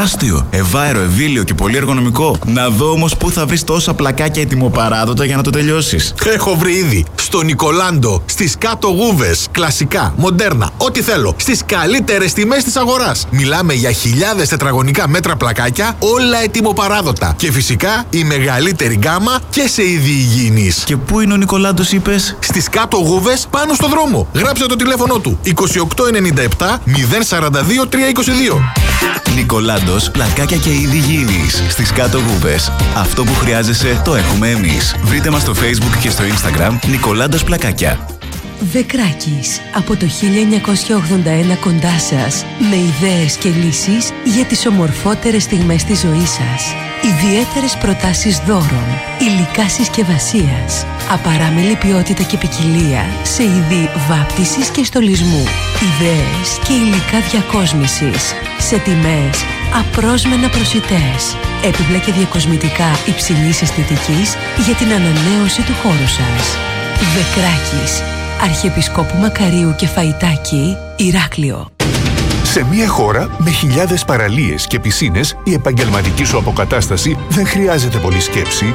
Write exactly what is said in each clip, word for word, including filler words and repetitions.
τεράστιο, ευάερο, ευήλιο και πολύ εργονομικό. Να δω όμως πού θα βρεις τόσα πλακάκια ετοιμοπαράδοτα για να το τελειώσεις. Έχω βρει ήδη. Στο Νικολάντο, στις κάτω γούβες. Κλασικά, μοντέρνα, ό,τι θέλω. Στις καλύτερες τιμές της αγοράς. Μιλάμε για χιλιάδες τετραγωνικά μέτρα πλακάκια, όλα ετοιμοπαράδοτα. Και φυσικά η μεγαλύτερη γκάμα και σε είδη υγιεινής. Και πού είναι ο Νικολάντος, είπες? Στις κάτω γούβες, πάνω στο δρόμο. Γράψε το τηλέφωνο του. είκοσι οκτώ ενενήντα επτά μηδέν σαράντα δύο τριακόσια είκοσι δύο. Νικολάντος, πλακάκια και είδη υγιεινής. Στις κάτω γούβες. Αυτό που χρειάζεσαι το έχουμε εμείς. Βρείτε μας στο Facebook και στο Instagram Νικολάντος Πλακάκια. Βεκράκης, από το χίλια εννιακόσια ογδόντα ένα κοντά σας, με ιδέες και λύσεις για τις ομορφότερες στιγμές της ζωής σας. Ιδιαίτερες προτάσεις δώρων, υλικά συσκευασίας, απαράμιλη ποιότητα και ποικιλία σε είδη βάπτισης και στολισμού, ιδέες και υλικά διακόσμησης, σε τιμές απρόσμενα προσιτές, έπιπλα και διακοσμητικά υψηλής αισθητικής για την ανανέωση του χώρου σας. Βεκράκης, Αρχιεπισκόπου Μακαρίου και Φαϊτάκη, Ηράκλειο. Σε μια χώρα με χιλιάδες παραλίες και πισίνες, η επαγγελματική σου αποκατάσταση δεν χρειάζεται πολλή σκέψη.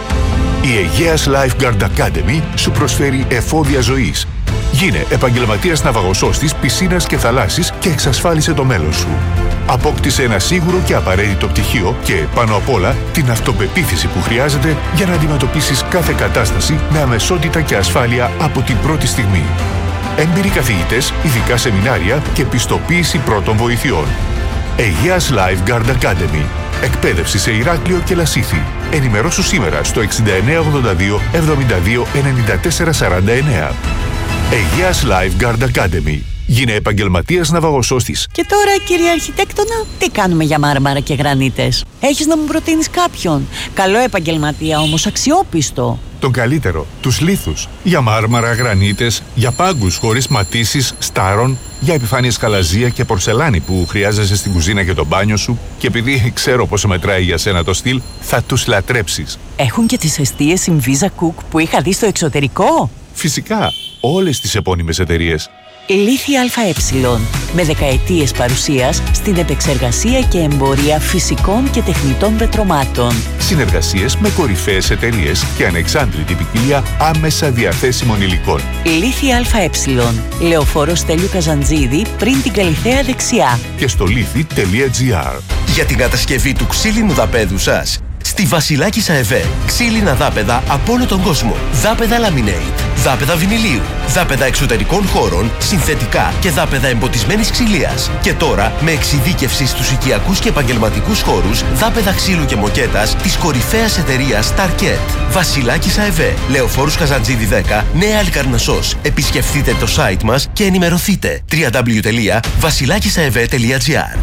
Η Αιγαίας Lifeguard Academy σου προσφέρει εφόδια ζωής. Γίνε επαγγελματίας ναυαγοσώστης, πισίνας και θαλάσσης και εξασφάλισε το μέλλον σου. Απόκτησε ένα σίγουρο και απαραίτητο πτυχίο και, πάνω απ' όλα, την αυτοπεποίθηση που χρειάζεται για να αντιμετωπίσεις κάθε κατάσταση με αμεσότητα και ασφάλεια από την πρώτη στιγμή. Έμπειροι καθηγητές, ειδικά σεμινάρια και πιστοποίηση πρώτων βοηθειών. Αιγαίας Lifeguard Academy. Εκπαίδευση σε Ηράκλειο και Λασίθι. Ενημερώσου σήμερα στο εξήντα εννέα ογδόντα δύο εβδομήντα δύο ενενήντα τέσσερα σαράντα εννέα. Αιγαίας Lifeguard Academy. Γίνε επαγγελματίας ναυαγοσώστης. Και τώρα, κύριε Αρχιτέκτονα, τι κάνουμε για μάρμαρα και γρανίτες? Έχεις να μου προτείνεις κάποιον? Καλό επαγγελματία όμως, αξιόπιστο. Τον καλύτερο, τους λίθους. Για μάρμαρα, γρανίτες, για πάγκους χωρίς ματίσεις, στάρων, για επιφάνειες χαλαζία και πορσελάνη που χρειάζεσαι στην κουζίνα και το μπάνιο σου. Και επειδή ξέρω πόσο μετράει για σένα το στυλ, θα τους λατρέψεις. Έχουν και τις εστίες Inviza Cook που είχα δει στο εξωτερικό. Φυσικά, όλες τις επώνυμες εταιρείες. Λίθη ΑΕ, με δεκαετίες παρουσίας στην επεξεργασία και εμπορία φυσικών και τεχνητών πετρωμάτων. Συνεργασίες με κορυφαίες εταιρείες και ανεξάντλητη ποικιλία άμεσα διαθέσιμων υλικών. Λίθη ΑΕ, Λεωφόρο Στέλιου Καζαντζίδη, πριν την Καλιθέα δεξιά. Και στο λίθη τελεία τζι άρ. Για την κατασκευή του ξύλινου δαπέδου σας, στη Βασιλάκης ΑΕΒ, ξύλινα δάπεδα από όλο τον κόσμο. Δάπεδα laminate, δάπεδα βινιλίου, δάπεδα εξωτερικών χώρων, συνθετικά και δάπεδα εμποτισμένης ξυλίας. Και τώρα με εξειδίκευση στους οικιακούς και επαγγελματικούς χώρους, δάπεδα ξύλου και μοκέτας της κορυφαίας εταιρείας Starket. Βασιλάκης ΑΕΒ, Λεωφόρους Καζαντζίδη δέκα, Νέα Αλικαρνασσός. Επισκεφτείτε το site μας και ενημερωθείτε. double-u double-u double-u τελεία βασιλάκισαεβ τελεία τζι άρ.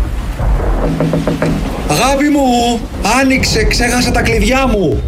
Αγάπη μου, άνοιξε, ξέχασα τα κλειδιά μου.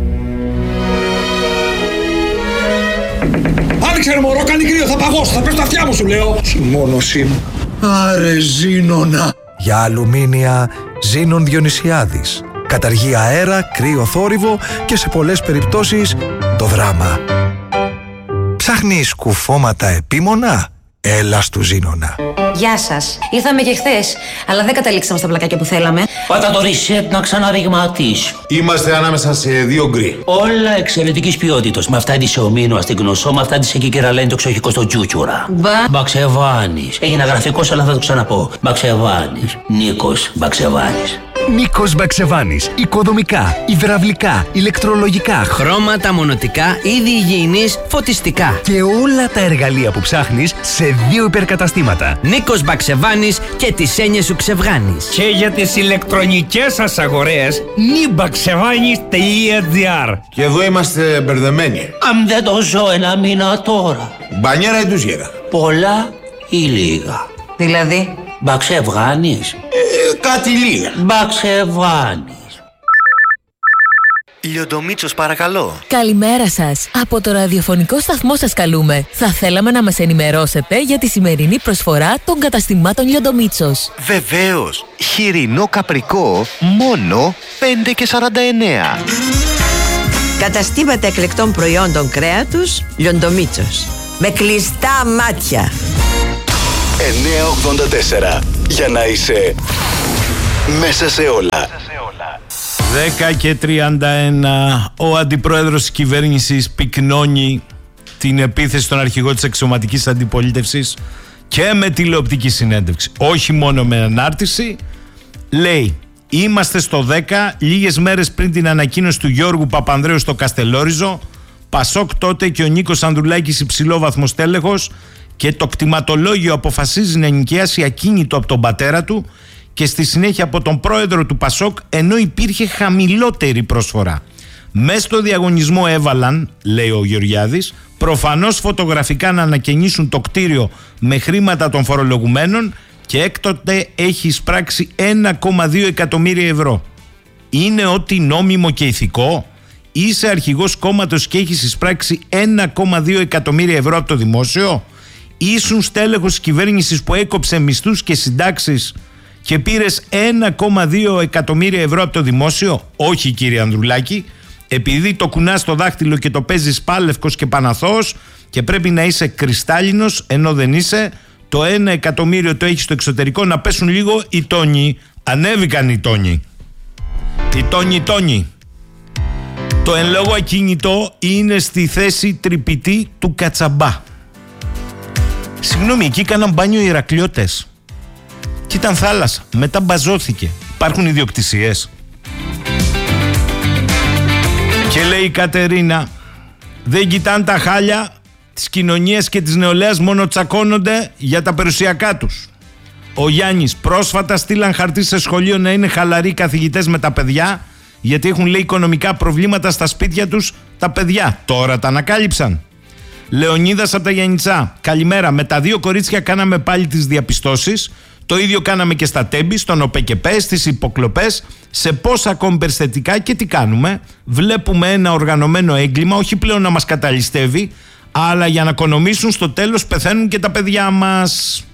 Άνοιξε ρε μωρό, κάνει κρύο, θα παγώσω, θα πέσω τα αυτιά μου σου λέω. Συμμόνωσή μου. Άρε Ζήνονα. Για αλουμίνια, Ζήνων Διονυσιάδης. Καταργεί αέρα, κρύο θόρυβο και σε πολλές περιπτώσεις το δράμα. Ψάχνεις κουφώματα επίμονα? Έλα στου Ζήνονα. Γεια σας. Ήρθαμε και χθες, αλλά δεν καταλήξαμε στα πλακάκια που θέλαμε. Πάτα το reset να ξαναριγματίσει. Είμαστε ανάμεσα σε δύο γκρι. Όλα εξαιρετικής ποιότητας. Με αυτά της ομίνου στην Γνωσό, με αυτά της εκεί κεραλένει το εξοχικό στο Τζούτσουρα. Μπα. Μπαξεβάνης. Έγινα γραφικός, αλλά θα το ξαναπώ. Μπαξεβάνης. Νίκος Μπαξεβάνης. Νίκος Μπαξεβάνης. Οικοδομικά, υδραυλικά, ηλεκτρολογικά, χρώματα, μονοτικά, είδη υγιεινής, φωτιστικά. Και όλα τα εργαλεία που ψάχνεις σε δύο υπερκαταστήματα. Νίκος Μπαξεβάνης και τις έννοιες σου ξεβγάνεις. Και για τις ηλεκτρονικές σας αγορές, νιμπαξεβάνης τελεία τζι άρ. Και εδώ είμαστε μπερδεμένοι. Αν δεν το ζω ένα μήνα τώρα. Μπανιέρα ή τουζιέρα? Πολλά ή λίγα? Δηλαδή? Μπαξεβάνης. Ε, κάτι λίγα. Μπαξεβάνης. Λιοντομίτσος, παρακαλώ. Καλημέρα σας. Από το ραδιοφωνικό σταθμό σας καλούμε. Θα θέλαμε να μας ενημερώσετε για τη σημερινή προσφορά των καταστημάτων Λιοντομίτσος. Βεβαίως. Χοιρινό καπρικό μόνο πέντε και σαράντα εννέα. Καταστήματα εκλεκτών προϊόντων κρέατος Λιοντομίτσος. Με κλειστά μάτια. εννιακόσια ογδόντα τέσσερα. Για να είσαι Μέσα σε όλα. δέκα και τριάντα ένα. Ο αντιπρόεδρος της κυβέρνησης πυκνώνει την επίθεση στον αρχηγό της αξιωματικής αντιπολίτευσης και με τηλεοπτική συνέντευξη. Όχι μόνο με ανάρτηση. Λέει: είμαστε στο δέκα, λίγες μέρες πριν την ανακοίνωση του Γιώργου Παπανδρέου στο Καστελόριζο. Πασόκ τότε και ο Νίκος Ανδρουλάκης υψηλόβαθμος τέλεχος, και το κτηματολόγιο αποφασίζει να νοικιάσει ακίνητο από τον πατέρα του και στη συνέχεια από τον πρόεδρο του Πασόκ, ενώ υπήρχε χαμηλότερη προσφορά. Μες στο διαγωνισμό έβαλαν, λέει ο Γεωργιάδης, προφανώς φωτογραφικά να ανακαινήσουν το κτίριο με χρήματα των φορολογουμένων, και έκτοτε έχει εισπράξει ένα κόμμα δύο εκατομμύρια ευρώ. Είναι ό,τι νόμιμο και ηθικό? Είσαι αρχηγός κόμματος και έχεις εισπράξει ένα κόμμα δύο εκατομμύρια ευρώ από το δημόσιο? Ήσουν στέλεχος της κυβέρνησης που έκοψε μισθούς και συντάξεις και πήρες ένα κόμμα δύο εκατομμύρια ευρώ από το δημόσιο? Όχι, κύριε Ανδρουλάκη. Επειδή το κουνάς στο δάχτυλο και το παίζεις πάλευκος και παναθώος και πρέπει να είσαι κρυστάλλινος, ενώ δεν είσαι, το ένα εκατομμύριο το έχεις στο εξωτερικό, να πέσουν λίγο οι τόνοι. Ανέβηκαν οι τόνοι. Οι τόνοι τόνοι. Το εν λόγω ακίνητο είναι στη θέση τρυπητή του Κατσαμπά. Συγγνώμη, εκεί έκαναν μπάνιο οι Ηρακλειώτες και ήταν θάλασσα, μετά μπαζώθηκε. Υπάρχουν ιδιοκτησίες? Και λέει η Κατερίνα: δεν κοιτάνε τα χάλια της κοινωνίας και της νεολαίας, μόνο τσακώνονται για τα περιουσιακά τους. Ο Γιάννης: πρόσφατα στείλαν χαρτί σε σχολείο να είναι χαλαροί καθηγητές με τα παιδιά, γιατί έχουν, λέει, οικονομικά προβλήματα στα σπίτια τους τα παιδιά. Τώρα τα ανακάλυψαν. Λεωνίδας από τα Γιαννιτσά: καλημέρα. Με τα δύο κορίτσια κάναμε πάλι τις διαπιστώσεις. Το ίδιο κάναμε και στα Τέμπη, στον ΟΠΕΚΕΠΕ, στις υποκλοπές, σε πόσα ακόμη περιστατικά. Και τι κάνουμε? Βλέπουμε ένα οργανωμένο έγκλημα, όχι πλέον να μας καταλυστεύει, αλλά για να οικονομήσουν, στο τέλος πεθαίνουν και τα παιδιά μας.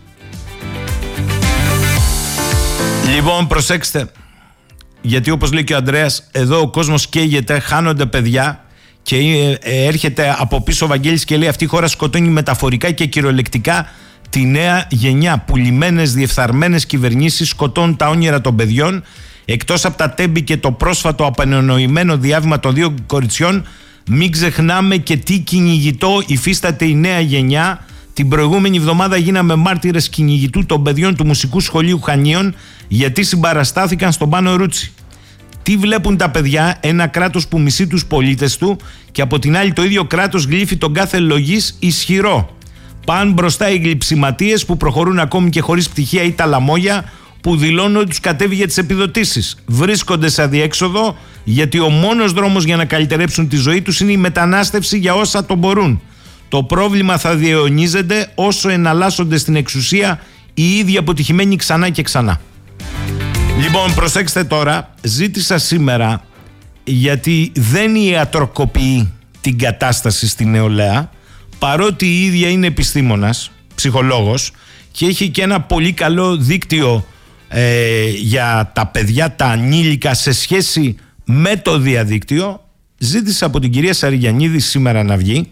Λοιπόν, προσέξτε, γιατί όπως λέει και ο Ανδρέας, εδώ ο κόσμος καίγεται, χάνονται παιδιά, και έρχεται από πίσω ο Βαγγέλης και λέει: αυτή η χώρα σκοτώνει μεταφορικά και κυριολεκτικά τη νέα γενιά. Πουλημένες, διεφθαρμένες κυβερνήσεις σκοτώνουν τα όνειρα των παιδιών. Εκτός από τα Τέμπη και το πρόσφατο απανοημένο διάβημα των δύο κοριτσιών, μην ξεχνάμε και τι κυνηγητό υφίσταται η νέα γενιά. Την προηγούμενη εβδομάδα γίναμε μάρτυρες κυνηγητού των παιδιών του Μουσικού Σχολείου Χανίων, γιατί συμπαραστάθηκαν στον Πάνο Ρούτσι. Τι βλέπουν τα παιδιά? Ένα κράτος που μισεί τους πολίτες του, και από την άλλη το ίδιο κράτος γλύφει τον κάθε λογής ισχυρό. Παν μπροστά οι γλυψιματίες που προχωρούν ακόμη και χωρίς πτυχία ή τα λαμόγια που δηλώνουν ότι τους κατέβει για τις επιδοτήσεις. Βρίσκονται σε αδιέξοδο, γιατί ο μόνος δρόμος για να καλυτερέψουν τη ζωή τους είναι η μετανάστευση για όσα το μπορούν. Το πρόβλημα θα διαιωνίζεται όσο εναλλάσσονται στην εξουσία οι ίδιοι αποτυχημένοι ξανά και ξανά. Λοιπόν, προσέξτε τώρα, ζήτησα σήμερα, γιατί δεν ιατροκοποιεί την κατάσταση στη νεολαία, παρότι η ίδια είναι επιστήμονας, ψυχολόγος, και έχει και ένα πολύ καλό δίκτυο ε, για τα παιδιά, τα ανήλικα, σε σχέση με το διαδίκτυο. Ζήτησα από την κυρία Σαριγιαννίδη σήμερα να βγει,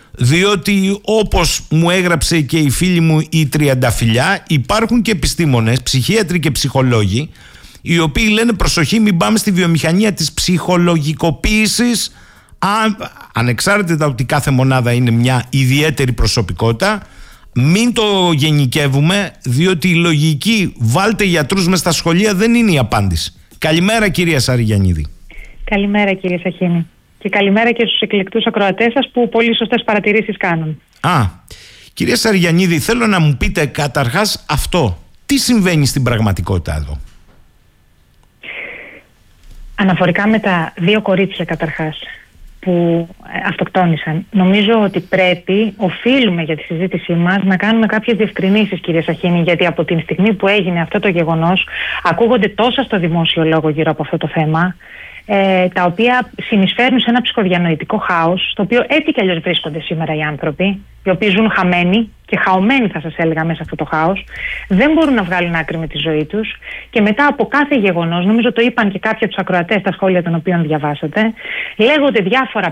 διότι όπως μου έγραψε και η φίλη μου η Τριανταφυλλιά, υπάρχουν και επιστήμονες, ψυχίατροι και ψυχολόγοι, οι οποίοι λένε: προσοχή, μην πάμε στη βιομηχανία της ψυχολογικοποίησης, αν, ανεξάρτητα ότι κάθε μονάδα είναι μια ιδιαίτερη προσωπικότητα, μην το γενικεύουμε, διότι η λογική βάλτε γιατρούς μες στα σχολεία δεν είναι η απάντηση. Καλημέρα, κυρία Σαριγιαννίδη. Καλημέρα, κύριε Σαχίνη. Και καλημέρα και στους εκλεκτούς ακροατές σας που πολύ σωστές παρατηρήσεις κάνουν. Α, κυρία Σαριγιαννίδη, θέλω να μου πείτε καταρχάς αυτό. Τι συμβαίνει στην πραγματικότητα εδώ? Αναφορικά με τα δύο κορίτσια καταρχάς που αυτοκτόνησαν, νομίζω ότι πρέπει, οφείλουμε για τη συζήτησή μας να κάνουμε κάποιες διευκρινήσεις, κύριε Σαχίνη, γιατί από την στιγμή που έγινε αυτό το γεγονός ακούγονται τόσα στο δημόσιο λόγο γύρω από αυτό το θέμα, ε, τα οποία συνεισφέρουν σε ένα ψυχοδιανοητικό χάος, στο οποίο έτσι κι αλλιώς βρίσκονται σήμερα οι άνθρωποι, οι οποίοι ζουν χαμένοι και χαωμένοι, θα σας έλεγα, μέσα σε αυτό το χάος, δεν μπορούν να βγάλουν άκρη με τη ζωή τους, και μετά από κάθε γεγονός, νομίζω το είπαν και κάποιοι από τους ακροατές στα σχόλια των οποίων διαβάσατε, λέγονται διάφορα πράγματα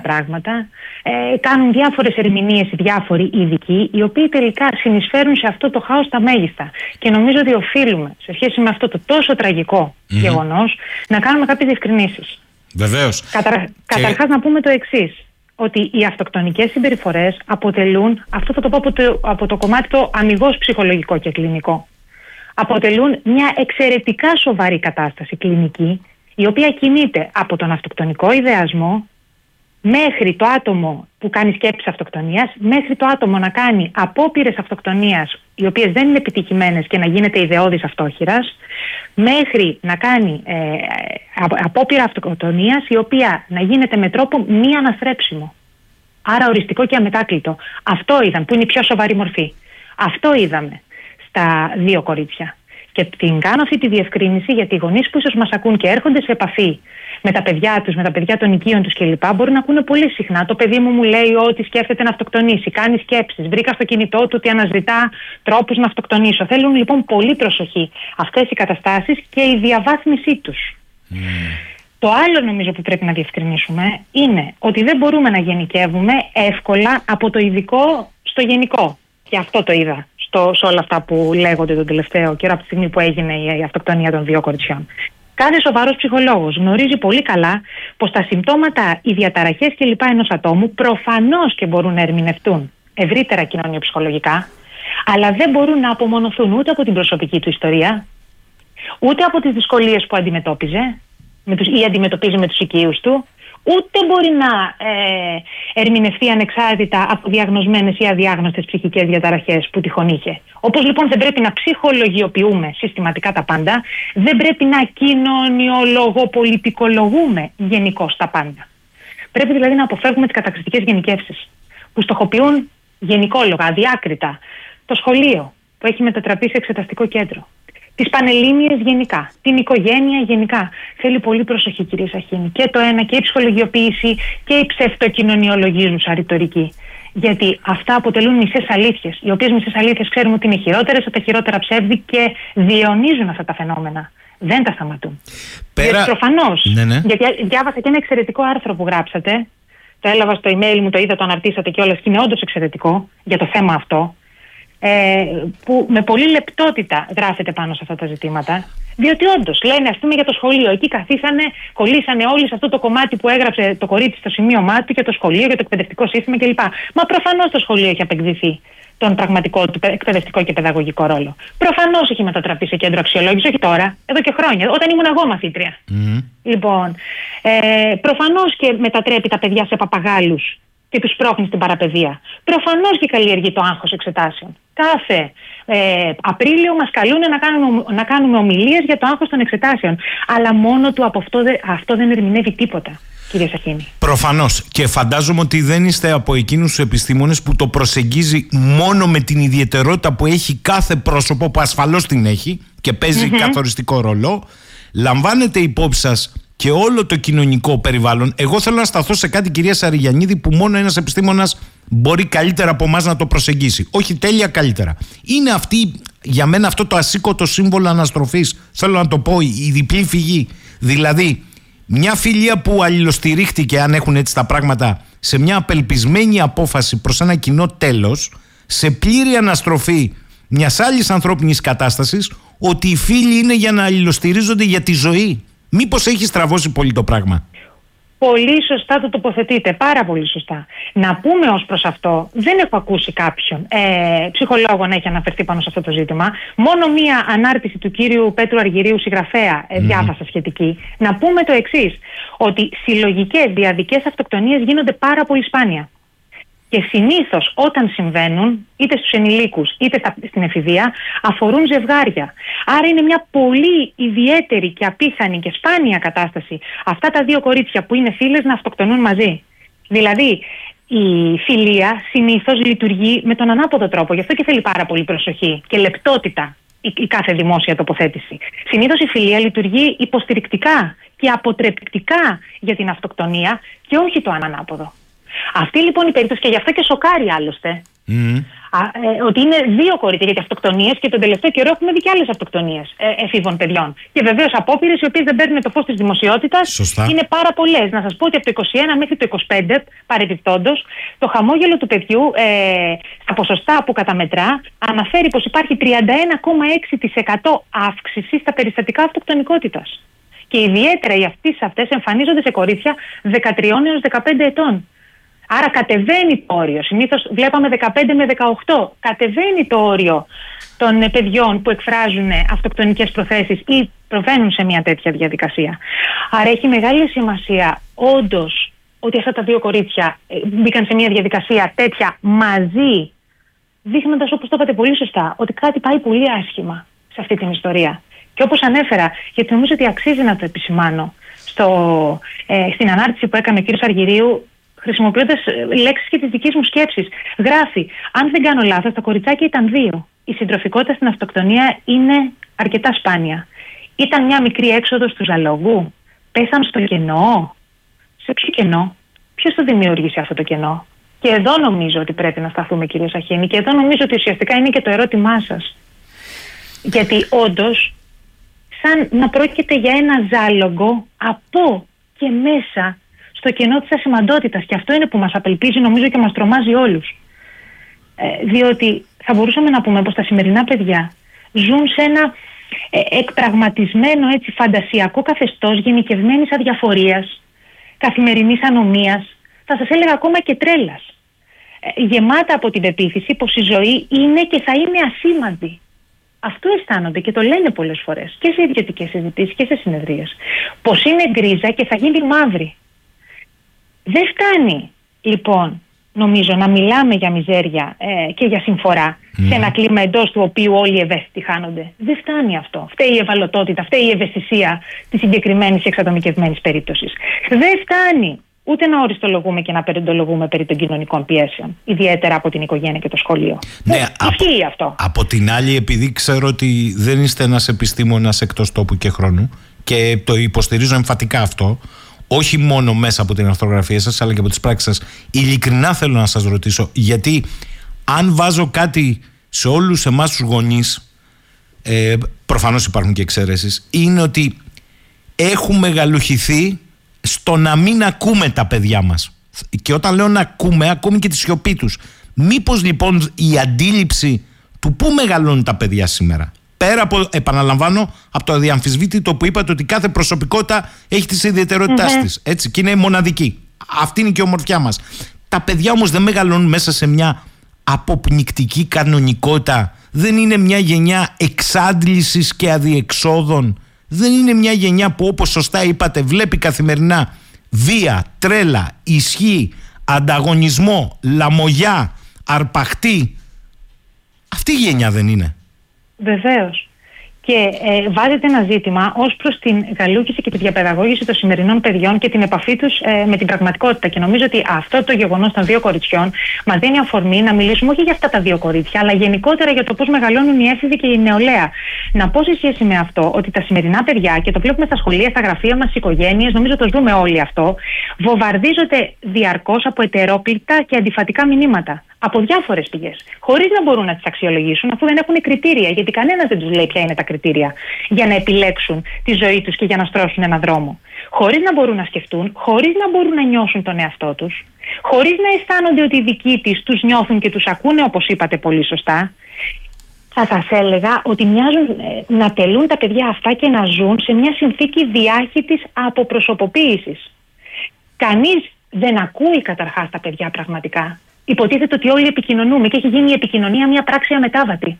πράγματα, ε, κάνουν διάφορες ερμηνείες οι διάφοροι ειδικοί, οι οποίοι τελικά συνεισφέρουν σε αυτό το χάος τα μέγιστα. Και νομίζω ότι οφείλουμε, σε σχέση με αυτό το τόσο τραγικό mm-hmm. γεγονός, να κάνουμε κάποιες διευκρινήσεις. Βεβαίως. Καταρ... Και... Καταρχάς να πούμε το εξής, ότι οι αυτοκτονικές συμπεριφορές αποτελούν, αυτό θα το πω από το, από το κομμάτι το αμιγώς ψυχολογικό και κλινικό, αποτελούν μια εξαιρετικά σοβαρή κατάσταση κλινική, η οποία κινείται από τον αυτοκτονικό ιδεασμό μέχρι το άτομο που κάνει σκέψεις αυτοκτονίας, μέχρι το άτομο να κάνει απόπειρες αυτοκτονίας οι οποίες δεν είναι επιτυχημένες και να γίνεται ιδεώδης αυτόχειρας, μέχρι να κάνει ε, απόπειρα αυτοκτονίας η οποία να γίνεται με τρόπο μη αναστρέψιμο. Άρα οριστικό και αμετάκλητο. Αυτό είδαμε, που είναι η πιο σοβαρή μορφή. Αυτό είδαμε στα δύο κορίτσια. Και την κάνω αυτή τη διευκρίνηση γιατί οι γονείς που ίσως μας ακούν και έρχονται σε επαφή με τα παιδιά τους, με τα παιδιά των οικείων τους κλπ. Μπορούν να ακούνε πολύ συχνά. Το παιδί μου μου λέει ότι σκέφτεται να αυτοκτονήσει, κάνει σκέψεις. Βρήκα στο κινητό του ότι αναζητά τρόπους να αυτοκτονήσω. Θέλουν λοιπόν πολύ προσοχή αυτές οι καταστάσεις και η διαβάθμισή τους. Mm. Το άλλο νομίζω που πρέπει να διευκρινίσουμε είναι ότι δεν μπορούμε να γενικεύουμε εύκολα από το ειδικό στο γενικό. Και αυτό το είδα στο, σε όλα αυτά που λέγονται τον τελευταίο καιρό από τη στιγμή που έγινε η αυτοκτονία των δύο κοριτσιών. Κάθε σοβαρός ψυχολόγος γνωρίζει πολύ καλά πως τα συμπτώματα, οι διαταραχές κλπ. Ενός ατόμου προφανώς και μπορούν να ερμηνευτούν ευρύτερα κοινωνιοψυχολογικά, αλλά δεν μπορούν να απομονωθούν ούτε από την προσωπική του ιστορία, ούτε από τις δυσκολίες που αντιμετώπιζε με τους, ή αντιμετωπίζει με τους οικείους του, ούτε μπορεί να ε, ερμηνευτεί ανεξάρτητα από διαγνωσμένες ή αδιάγνωστες ψυχικές διαταραχές που τυχόν είχε. Όπως λοιπόν δεν πρέπει να ψυχολογιοποιούμε συστηματικά τα πάντα, δεν πρέπει να κοινωνιολογοπολιτικολογούμε γενικώς τα πάντα. Πρέπει δηλαδή να αποφεύγουμε τις κατακριστικές γενικεύσεις που στοχοποιούν γενικόλογα, αδιάκριτα, το σχολείο που έχει μετατραπεί σε εξεταστικό κέντρο, τις πανελλήνιες γενικά, την οικογένεια γενικά. Θέλει πολύ προσοχή, κυρία Σαχίνη. Και το ένα, και η ψυχολογιοποίηση και η ψευτοκοινωνιολογίζουσα ρητορική. Γιατί αυτά αποτελούν μισές αλήθειες, οι οποίες μισές αλήθειες ξέρουμε ότι είναι χειρότερες από τα χειρότερα ψεύδι και διαιωνίζουν αυτά τα φαινόμενα. Δεν τα σταματούν. Πέρα... Γιατί προφανώς, ναι, ναι. γιατί διάβασα και ένα εξαιρετικό άρθρο που γράψατε, το έλαβα στο email μου, το είδα, το αναρτήσατε κιόλας και είναι όντως εξαιρετικό για το θέμα αυτό. Ε, που με πολύ λεπτότητα γράφεται πάνω σε αυτά τα ζητήματα, διότι όντως λένε, ας πούμε, για το σχολείο. Εκεί καθίσανε, κολλήσανε όλοι σε αυτό το κομμάτι που έγραψε το κορίτσι στο σημείωμά του για το σχολείο, για το εκπαιδευτικό σύστημα κλπ. Μα προφανώς το σχολείο έχει απεκδηθεί τον πραγματικό του εκπαιδευτικό και παιδαγωγικό ρόλο. Προφανώς έχει μετατραπεί σε κέντρο αξιολόγηση, όχι τώρα, εδώ και χρόνια, όταν ήμουν εγώ μαθήτρια. Mm. Λοιπόν, ε, προφανώς και μετατρέπει τα παιδιά σε παπαγάλους και τους πρόχνει στην παραπαιδεία. Προφανώς και καλλιεργεί το άγχος εξετάσεων. Κάθε ε, Απρίλιο μας καλούν να κάνουμε, να κάνουμε ομιλίες για το άγχος των εξετάσεων. Αλλά μόνο του από αυτό, αυτό δεν ερμηνεύει τίποτα, κύριε Σαχίνη. Προφανώς. Και φαντάζομαι ότι δεν είστε από εκείνους τους επιστήμονες που το προσεγγίζει μόνο με την ιδιαιτερότητα που έχει κάθε πρόσωπο, που ασφαλώς την έχει και παίζει mm-hmm. καθοριστικό ρόλο. Λαμβάνετε υπόψη σας και όλο το κοινωνικό περιβάλλον. Εγώ θέλω να σταθώ σε κάτι, κυρία Σαριγιαννίδη, που μόνο ένας επιστήμονας μπορεί καλύτερα από εμάς να το προσεγγίσει. Όχι τέλεια, καλύτερα. Είναι αυτή, για μένα, αυτό το ασήκωτο σύμβολο αναστροφής. Θέλω να το πω, η διπλή φυγή. Δηλαδή, μια φιλία που αλληλοστηρίχτηκε, αν έχουν έτσι τα πράγματα, σε μια απελπισμένη απόφαση προς ένα κοινό τέλος, σε πλήρη αναστροφή μιας άλλης ανθρώπινης κατάστασης, ότι οι φίλοι είναι για να αλληλοστηρίζονται για τη ζωή. Μήπως έχει στραβώσει πολύ το πράγμα? Πολύ σωστά το τοποθετείτε, πάρα πολύ σωστά. Να πούμε ως προς αυτό, δεν έχω ακούσει κάποιον ε, ψυχολόγο να έχει αναφερθεί πάνω σε αυτό το ζήτημα. Μόνο μία ανάρτηση του κύριου Πέτρου Αργυρίου, συγγραφέα, ε, διάβασα σχετική. Να πούμε το εξής, ότι συλλογικές διαδικές αυτοκτονίες γίνονται πάρα πολύ σπάνια. Και συνήθως όταν συμβαίνουν, είτε στους ενηλίκους είτε στην εφηβεία, αφορούν ζευγάρια. Άρα είναι μια πολύ ιδιαίτερη και απίθανη και σπάνια κατάσταση αυτά τα δύο κορίτσια που είναι φίλες να αυτοκτονούν μαζί. Δηλαδή η φιλία συνήθως λειτουργεί με τον ανάποδο τρόπο. Γι' αυτό και θέλει πάρα πολύ προσοχή και λεπτότητα η, η κάθε δημόσια τοποθέτηση. Συνήθως η φιλία λειτουργεί υποστηρικτικά και αποτρεπτικά για την αυτοκτονία και όχι το ανάποδο. Αυτή λοιπόν η περίπτωση, και γι' αυτό και σοκάρει άλλωστε, mm. Α, ε, ότι είναι δύο κορίτσια, γιατί αυτοκτονίες και τον τελευταίο καιρό έχουμε δει και άλλες αυτοκτονίες ε, εφήβων παιδιών. Και βεβαίως απόπειρες οι οποίες δεν παίρνουν το φως της δημοσιότητας. Σωστά. Είναι πάρα πολλές. Να σας πω ότι από το είκοσι ένα μέχρι το είκοσι πέντε, παρεμπιπτόντως, το χαμόγελο του παιδιού ε, στα ποσοστά που καταμετρά αναφέρει πως υπάρχει τριάντα ένα κόμμα έξι τοις εκατό αύξηση στα περιστατικά αυτοκτονικότητας. Και ιδιαίτερα οι αυτές αυτές εμφανίζονται σε κορίτσια δεκατρία έως δεκαπέντε ετών. Άρα κατεβαίνει το όριο. Συνήθως βλέπαμε δεκαπέντε με δεκαοκτώ. Κατεβαίνει το όριο των παιδιών που εκφράζουν αυτοκτονικές προθέσεις ή προβαίνουν σε μια τέτοια διαδικασία. Άρα έχει μεγάλη σημασία όντως ότι αυτά τα δύο κορίτσια μπήκαν σε μια διαδικασία τέτοια μαζί, δείχνοντας, όπως το είπατε πολύ σωστά, ότι κάτι πάει πολύ άσχημα σε αυτή την ιστορία. Και όπως ανέφερα, γιατί νομίζω ότι αξίζει να το επισημάνω, στο, ε, στην ανάρτηση που έκανε ο κ. Αργυρίου, χρησιμοποιώντας λέξεις και τις δικές μου σκέψεις, γράφει: αν δεν κάνω λάθος, τα κοριτσάκια ήταν δύο. Η συντροφικότητα στην αυτοκτονία είναι αρκετά σπάνια. Ήταν μια μικρή έξοδος του ζαλόγου. Πέσαν στο κενό. Σε ποιο κενό? Ποιος το δημιούργησε αυτό το κενό? Και εδώ νομίζω ότι πρέπει να σταθούμε, κύριε Σαχίνη, και εδώ νομίζω ότι ουσιαστικά είναι και το ερώτημά σας. Γιατί όντως, σαν να πρόκειται για ένα ζάλογο από και μέσα στο κενό της ασημαντότητας. Και αυτό είναι που μας απελπίζει, νομίζω, και μας τρομάζει όλους. Ε, διότι θα μπορούσαμε να πούμε πως τα σημερινά παιδιά ζουν σε ένα ε, εκπραγματισμένο, έτσι, φαντασιακό καθεστώς γενικευμένης αδιαφορίας, καθημερινής ανομίας, θα σας έλεγα ακόμα και τρέλας. Ε, γεμάτα από την πεποίθηση πως η ζωή είναι και θα είναι ασήμαντη. Αυτό αισθάνονται και το λένε πολλές φορές και σε ιδιωτικές συζητήσεις και σε συνεδρίες. Πως είναι γκρίζα και θα γίνει μαύρη. Δεν φτάνει λοιπόν, νομίζω, να μιλάμε για μιζέρια ε, και για συμφορά mm. σε ένα κλίμα εντός του οποίου όλοι οι ευαίσθητοι χάνονται. Δεν φτάνει αυτό. Φταίει η ευαλωτότητα, φταίει η ευαισθησία της συγκεκριμένης εξατομικευμένης περίπτωσης. Δεν φτάνει ούτε να οριστολογούμε και να περιντολογούμε περί των κοινωνικών πιέσεων, ιδιαίτερα από την οικογένεια και το σχολείο. Ναι, ισχύει αυτό. Από την άλλη, επειδή ξέρω ότι δεν είστε ένας επιστήμονας εκτός τόπου και χρόνου και το υποστηρίζω εμφατικά αυτό, όχι μόνο μέσα από την αρθρογραφία σας αλλά και από τις πράξεις σας, ειλικρινά θέλω να σας ρωτήσω, γιατί αν βάζω κάτι σε όλους εμάς τους γονείς, ε, προφανώς υπάρχουν και εξαίρεσεις, είναι ότι έχουμε γαλουχηθεί στο να μην ακούμε τα παιδιά μας. Και όταν λέω να ακούμε, ακούμε και τη σιωπή τους. Μήπως λοιπόν η αντίληψη του πού μεγαλώνουν τα παιδιά σήμερα, πέρα από, επαναλαμβάνω, από το αδιαμφισβήτητο που είπατε ότι κάθε προσωπικότητα έχει τις ιδιαιτερότητάς mm-hmm. της, έτσι, και είναι μοναδική. Αυτή είναι και η ομορφιά μας. Τα παιδιά όμως δεν μεγαλώνουν μέσα σε μια αποπνικτική κανονικότητα. Δεν είναι μια γενιά εξάντλησης και αδιεξόδων. Δεν είναι μια γενιά που, όπως σωστά είπατε, βλέπει καθημερινά βία, τρέλα, ισχύ, ανταγωνισμό, λαμογιά, αρπαχτή. Αυτή η γενιά δεν είναι? Βεβαίως. Και ε, βάζετε ένα ζήτημα ως προς την γαλούκηση και τη διαπαιδαγώγηση των σημερινών παιδιών και την επαφή τους ε, με την πραγματικότητα. Και νομίζω ότι αυτό το γεγονός των δύο κοριτσιών μας δίνει αφορμή να μιλήσουμε όχι για αυτά τα δύο κορίτσια, αλλά γενικότερα για το πώς μεγαλώνουν οι έφηβοι και η νεολαία. Να πω σε σχέση με αυτό ότι τα σημερινά παιδιά, και το βλέπουμε στα σχολεία, στα γραφεία μας, στις οικογένειες, νομίζω το ζούμε όλοι αυτό, βομβαρδίζονται διαρκώς από ετερόκλητα και αντιφατικά μηνύματα. Από διάφορες πηγές, χωρίς να μπορούν να τις αξιολογήσουν, αφού δεν έχουν κριτήρια, γιατί κανένας δεν τους λέει ποια είναι τα κριτήρια για να επιλέξουν τη ζωή τους και για να στρώσουν έναν δρόμο. Χωρίς να μπορούν να σκεφτούν, χωρίς να μπορούν να νιώσουν τον εαυτό τους, χωρίς να αισθάνονται ότι οι δικοί της τους νιώθουν και τους ακούνε, όπως είπατε πολύ σωστά. Θα σας έλεγα ότι μοιάζουν ε, να τελούν τα παιδιά αυτά και να ζουν σε μια συνθήκη διάχυτης αποπροσωποποίησης. Κανείς δεν ακούει καταρχάς τα παιδιά πραγματικά. Υποτίθεται ότι όλοι επικοινωνούμε και έχει γίνει η επικοινωνία μια πράξη αμετάβατη.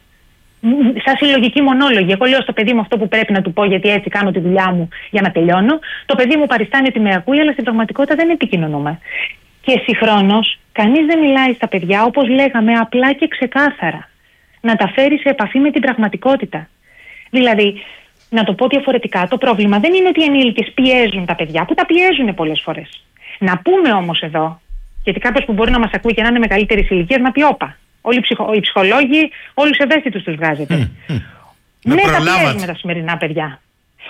Σαν συλλογική μονόλογη. Εγώ λέω στο παιδί μου αυτό που πρέπει να του πω, γιατί έτσι κάνω τη δουλειά μου για να τελειώνω. Το παιδί μου παριστάνει ότι με ακούει, αλλά στην πραγματικότητα δεν επικοινωνούμε. Και συγχρόνως, κανείς δεν μιλάει στα παιδιά, όπως λέγαμε, απλά και ξεκάθαρα. Να τα φέρει σε επαφή με την πραγματικότητα. Δηλαδή, να το πω διαφορετικά, το πρόβλημα δεν είναι ότι οι ενήλικες πιέζουν τα παιδιά, που τα πιέζουν πολλές φορές. Να πούμε όμως εδώ, γιατί κάποιος που μπορεί να μας ακούει και να είναι μεγαλύτερης ηλικίας να πει όπα. Όλοι οι, ψυχο, οι ψυχολόγοι, όλους τους ευαίσθητους τους βγάζετε. Mm, mm. Ναι, τα πιέζουμε τα σημερινά παιδιά.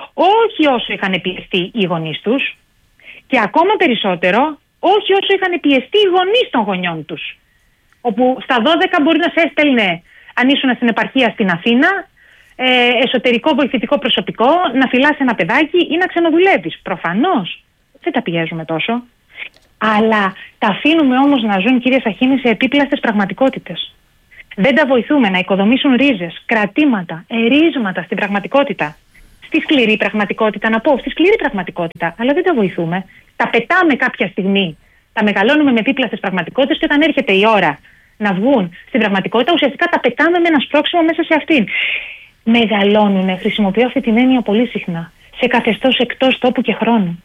Όχι όσο είχαν πιεστεί οι γονείς τους, και ακόμα περισσότερο, όχι όσο είχαν πιεστεί οι γονείς των γονιών τους. Όπου στα δώδεκα μπορεί να σε έστελνε, αν ήσουν στην επαρχία στην Αθήνα, ε, εσωτερικό βοηθητικό προσωπικό, να φυλάς ένα παιδάκι ή να ξενοδουλεύεις. Προφανώς δεν τα πιέζουμε τόσο. Αλλά τα αφήνουμε όμως να ζουν, κύριε Σαχίνη, σε επίπλαστες πραγματικότητες. Δεν τα βοηθούμε να οικοδομήσουν ρίζες, κρατήματα, ερίσματα στην πραγματικότητα. Στη σκληρή πραγματικότητα, να πω, στη σκληρή πραγματικότητα, αλλά δεν τα βοηθούμε. Τα πετάμε κάποια στιγμή, τα μεγαλώνουμε με επίπλαστες πραγματικότητες και όταν έρχεται η ώρα να βγουν στην πραγματικότητα, ουσιαστικά τα πετάμε με ένα σπρώξιμο μέσα σε αυτήν. Μεγαλώνουν, χρησιμοποιώ αυτή την έννοια πολύ συχνά, σε καθεστώς εκτός τόπου και χρόνου.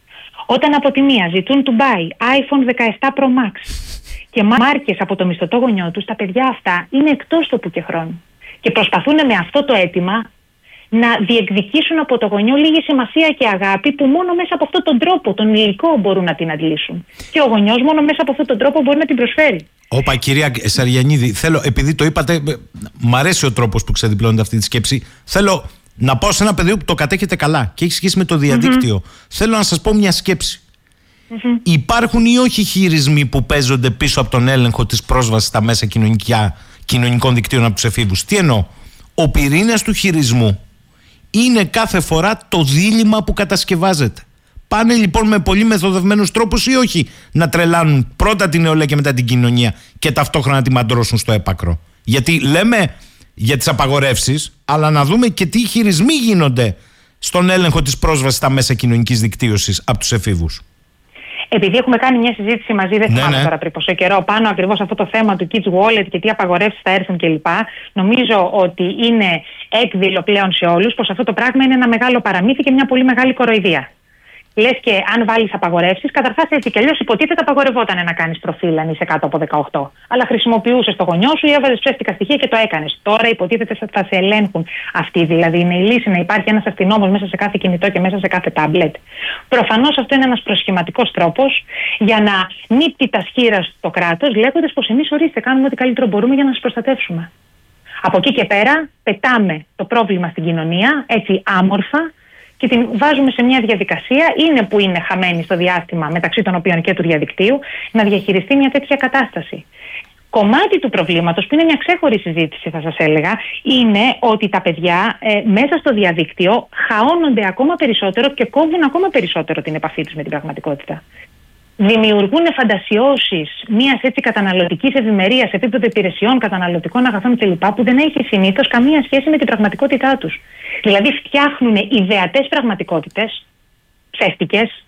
Όταν από τη μία ζητούν to buy άιφον δεκαεπτά Pro Max και μάρκες από το μισθωτό γονιό τους, τα παιδιά αυτά είναι εκτός τόπου και χρόνου. Και προσπαθούν με αυτό το αίτημα να διεκδικήσουν από το γονιό λίγη σημασία και αγάπη που μόνο μέσα από αυτόν τον τρόπο, τον υλικό, μπορούν να την αντλήσουν. Και ο γονιός μόνο μέσα από αυτόν τον τρόπο μπορεί να την προσφέρει. Όπα, κυρία Σαριανίδη, θέλω, επειδή το είπατε, μ' αρέσει ο τρόπος που ξεδιπλώνετε αυτή τη σκέψη. Θέλω να πάω σε ένα πεδίο που το κατέχετε καλά και έχει σχέση με το διαδίκτυο. Mm-hmm. Θέλω να σας πω μια σκέψη. Mm-hmm. Υπάρχουν ή όχι χειρισμοί που παίζονται πίσω από τον έλεγχο της πρόσβασης στα μέσα κοινωνικών δικτύων από τους εφήβους? Τι εννοώ? Ο πυρήνας του χειρισμού είναι κάθε φορά το δίλημμα που κατασκευάζεται. Πάνε λοιπόν με πολύ μεθοδευμένους τρόπους ή όχι να τρελάνουν πρώτα την νεολαία και μετά την κοινωνία και ταυτόχρονα να τη μαντρώσουν στο έπακρο? Γιατί λέμε για τις απαγορεύσεις, αλλά να δούμε και τι χειρισμοί γίνονται στον έλεγχο της πρόσβασης στα μέσα κοινωνικής δικτύωσης από τους εφήβους. Επειδή έχουμε κάνει μια συζήτηση μαζί, δεν θυμάμαι ναι, ναι. τώρα πριν πόσο καιρό, πάνω ακριβώς αυτό το θέμα του Kids Wallet και τι απαγορεύσεις θα έρθουν κλπ. Νομίζω ότι είναι έκδηλο πλέον σε όλους πως αυτό το πράγμα είναι ένα μεγάλο παραμύθι και μια πολύ μεγάλη κοροϊδία. Λες και αν βάλεις απαγορεύσεις, καταρχάς έτσι κι αλλιώς υποτίθεται απαγορευόταν να κάνεις προφίλ αν είσαι κάτω από δεκαοκτώ. Αλλά χρησιμοποιούσες το γονιό σου ή έβαζες ψεύτικα στοιχεία και το έκανες. Τώρα υποτίθεται θα σε ελέγχουν. Αυτή δηλαδή είναι η λύση, να υπάρχει ένας αστυνόμος μέσα σε κάθε κινητό και μέσα σε κάθε τάμπλετ? Προφανώς αυτό είναι ένας προσχηματικός τρόπος για να νύπτει τα σχήρα στο κράτος, λέγοντας πως εμείς ορίστε κάνουμε ό,τι καλύτερο μπορούμε για να σας προστατεύσουμε. Από εκεί και πέρα πετάμε το πρόβλημα στην κοινωνία έτσι άμορφα και την βάζουμε σε μια διαδικασία, είναι που είναι χαμένη στο διάστημα μεταξύ των οποίων και του διαδικτύου, να διαχειριστεί μια τέτοια κατάσταση. Κομμάτι του προβλήματος, που είναι μια ξέχωρη συζήτηση θα σας έλεγα, είναι ότι τα παιδιά ε, μέσα στο διαδίκτυο χαώνονται ακόμα περισσότερο και κόβουν ακόμα περισσότερο την επαφή τους με την πραγματικότητα. Δημιουργούν φαντασιώσεις μιας έτσι καταναλωτικής ευημερίας σε επίπεδο υπηρεσιών, καταναλωτικών αγαθών κλπ. Που δεν έχει συνήθως καμία σχέση με την πραγματικότητά τους. Δηλαδή φτιάχνουν ιδεατές πραγματικότητες, ψεύτικες,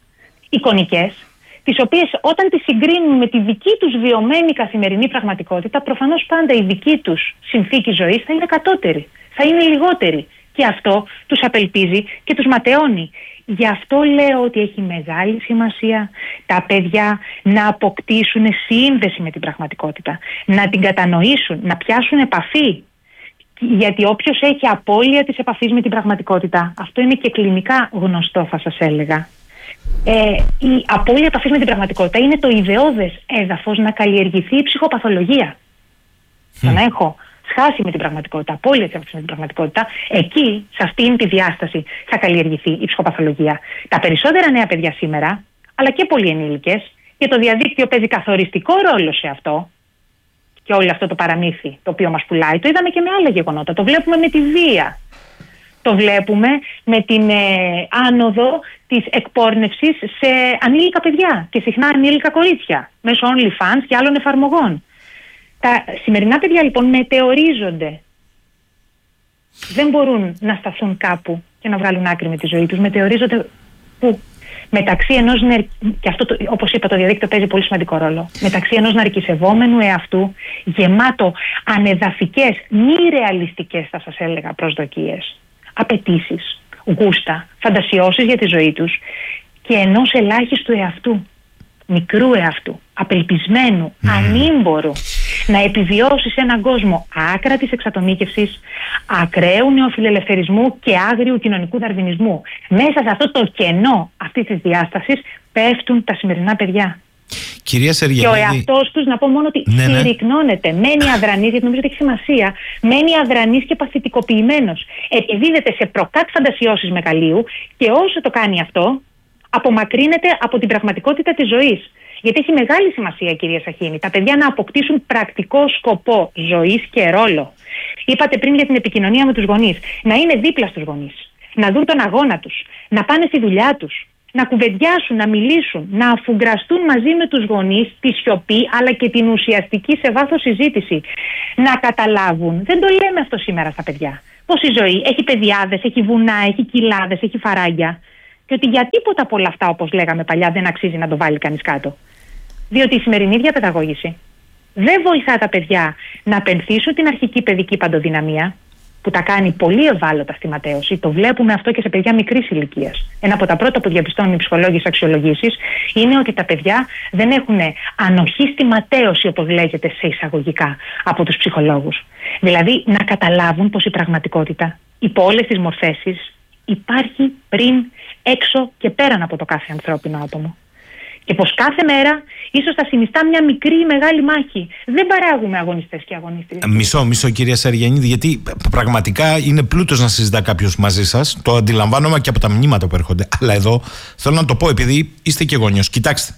εικονικές, τις οποίες όταν τις συγκρίνουν με τη δική τους βιωμένη καθημερινή πραγματικότητα, προφανώς πάντα η δική τους συνθήκη ζωής θα είναι κατώτερη, θα είναι λιγότερη. Και αυτό τους απελπίζει και τους ματαιώνει. Γι' αυτό λέω ότι έχει μεγάλη σημασία τα παιδιά να αποκτήσουν σύνδεση με την πραγματικότητα, να την κατανοήσουν, να πιάσουν επαφή. Γιατί όποιος έχει απώλεια της επαφής με την πραγματικότητα, αυτό είναι και κλινικά γνωστό θα σας έλεγα, ε, η απώλεια επαφής με την πραγματικότητα είναι το ιδεώδες έδαφος να καλλιεργηθεί η ψυχοπαθολογία. Mm. Να έχω σχάση με την πραγματικότητα, απώλεια της επαφής με την πραγματικότητα, εκεί, σε αυτήν τη διάσταση, θα καλλιεργηθεί η ψυχοπαθολογία. Τα περισσότερα νέα παιδιά σήμερα, αλλά και πολλοί ενήλικες, και το διαδίκτυο παίζει καθοριστικό ρόλο σε αυτό, και όλο αυτό το παραμύθι το οποίο μας πουλάει, το είδαμε και με άλλα γεγονότα. Το βλέπουμε με τη βία. Το βλέπουμε με την ε, άνοδο της εκπόρνευσης σε ανήλικα παιδιά και συχνά ανήλικα κορίτσια μέσω OnlyFans και άλλων εφαρμογών. Τα σημερινά παιδιά λοιπόν μετεωρίζονται. Δεν μπορούν να σταθούν κάπου και να βγάλουν άκρη με τη ζωή τους. Μετεωρίζονται πού? Μεταξύ ενός, και αυτό το, όπως είπα, το διαδίκτυο παίζει πολύ σημαντικό ρόλο, μεταξύ ενός ναρκισευόμενου εαυτού γεμάτο ανεδαφικές, μη ρεαλιστικές θα σας έλεγα προσδοκίες, απαιτήσεις, γούστα, φαντασιώσεις για τη ζωή τους και ενός ελάχιστου εαυτού, μικρού εαυτού, απελπισμένου, mm. ανήμπορου, να επιβιώσει σε έναν κόσμο άκρατης εξατομίκευσης, ακραίου νεοφιλελευθερισμού και άγριου κοινωνικού δαρβινισμού. Μέσα σε αυτό το κενό αυτής της διάστασης πέφτουν τα σημερινά παιδιά. Κυρία Σαριανίδη, και ο εαυτός τους, να πω μόνο ότι ναι, ναι. συρρυκνώνεται, μένει αδρανής, γιατί νομίζω ότι έχει σημασία, μένει αδρανής και παθητικοποιημένος. Επιδίδεται σε προκάτ φαντασιώσεις μεγαλείου και όσο το κάνει αυτό, απομακρύνεται από την πραγματικότητα της ζωής. Γιατί έχει μεγάλη σημασία, κυρία Σαχίνη, τα παιδιά να αποκτήσουν πρακτικό σκοπό ζωής και ρόλο. Είπατε πριν για την επικοινωνία με τους γονείς. Να είναι δίπλα στους γονείς. Να δουν τον αγώνα τους. Να πάνε στη δουλειά τους. Να κουβεντιάσουν, να μιλήσουν. Να αφουγκραστούν μαζί με τους γονείς τη σιωπή αλλά και την ουσιαστική σε βάθος συζήτηση. Να καταλάβουν. Δεν το λέμε αυτό σήμερα στα παιδιά. Πως η ζωή έχει πεδιάδες, έχει βουνά, έχει κοιλάδες, έχει φαράγγια. Και ότι για τίποτα από όλα αυτά, όπως λέγαμε παλιά, δεν αξίζει να το βάλει κανείς κάτω. Διότι η σημερινή διαπαιδαγώγηση δεν βοηθά τα παιδιά να πενθήσουν την αρχική παιδική παντοδυναμία, που τα κάνει πολύ ευάλωτα στη ματέωση. Το βλέπουμε αυτό και σε παιδιά μικρής ηλικίας. Ένα από τα πρώτα που διαπιστώνουν οι ψυχολόγοι σε αξιολογήσεις είναι ότι τα παιδιά δεν έχουν ανοχή στη ματέωση, όπως λέγεται σε εισαγωγικά από τους ψυχολόγους. Δηλαδή να καταλάβουν πως η πραγματικότητα υπό όλες τις μορφές της υπάρχει πριν, έξω και πέραν από το κάθε ανθρώπινο άτομο. Και πως κάθε μέρα ίσως θα συνιστά μια μικρή ή μεγάλη μάχη. Δεν παράγουμε αγωνιστές και αγωνίστριες. Μισό, μισό κυρία Σαριανίδη, γιατί πραγματικά είναι πλούτος να συζητά κάποιος μαζί σας. Το αντιλαμβάνομαι και από τα μηνύματα που έρχονται. Αλλά εδώ θέλω να το πω, επειδή είστε και γονιός. Κοιτάξτε,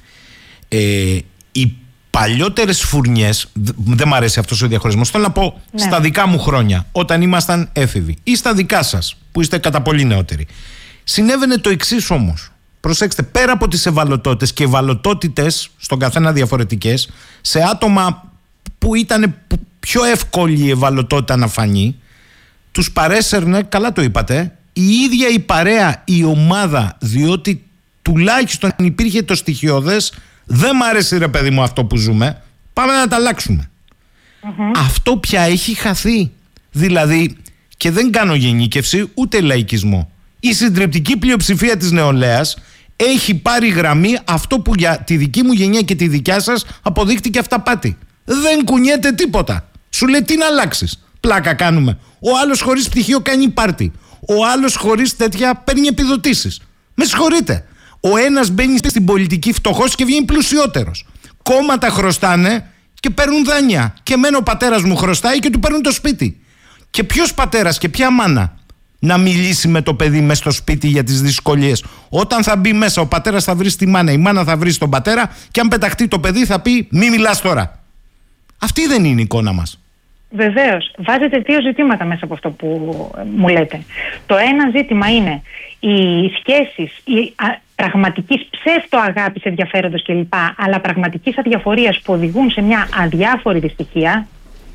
ε, οι παλιότερες φουρνιές, δεν μ' αρέσει αυτός ο διαχωρισμός, θέλω να πω ναι. στα δικά μου χρόνια, όταν ήμασταν έφηβοι, ή στα δικά σας, που είστε κατά πολύ νεότεροι. Συνέβαινε το εξής όμως. Προσέξτε, πέρα από τις ευαλωτότητες και ευαλωτότητες στον καθένα διαφορετικές, σε άτομα που ήταν πιο εύκολη η ευαλωτότητα να φανεί, τους παρέσαιρνε, καλά το είπατε, η ίδια η παρέα, η ομάδα, διότι τουλάχιστον υπήρχε το στοιχειώδες, δεν μ' άρεσε ρε παιδί μου αυτό που ζούμε, πάμε να τα αλλάξουμε. Mm-hmm. Αυτό πια έχει χαθεί. Δηλαδή, και δεν κάνω γενίκευση ούτε λαϊκισμό, η συντριπτική πλειοψηφία της νεολαίας έχει πάρει γραμμή αυτό που για τη δική μου γενιά και τη δικιά σας αποδείχτηκε αυταπάτη. Δεν κουνιέται τίποτα. Σου λέει τι να αλλάξεις. Πλάκα κάνουμε. Ο άλλος χωρίς πτυχίο κάνει πάρτι. Ο άλλος χωρίς τέτοια παίρνει επιδοτήσεις. Με συγχωρείτε. Ο ένας μπαίνει στην πολιτική φτωχός και βγαίνει πλουσιότερος. Κόμματα χρωστάνε και παίρνουν δάνεια. Και εμένα ο πατέρας μου χρωστάει και του παίρνουν το σπίτι. Και ποιος πατέρας και ποια μάνα να μιλήσει με το παιδί μέσα στο σπίτι για τις δυσκολίες? Όταν θα μπει μέσα, ο πατέρας θα βρει στη μάνα, η μάνα θα βρει στον πατέρα, και αν πεταχτεί το παιδί θα πει μη μιλάς τώρα. Αυτή δεν είναι η εικόνα μας. Βεβαίως. Βάζετε δύο ζητήματα μέσα από αυτό που μου λέτε. Το ένα ζήτημα είναι οι σχέσεις, η πραγματικής ψεύτο αγάπης, ενδιαφέροντος κλπ, αλλά πραγματικής αδιαφορίας που οδηγούν σε μια αδιάφορη δυστυχία.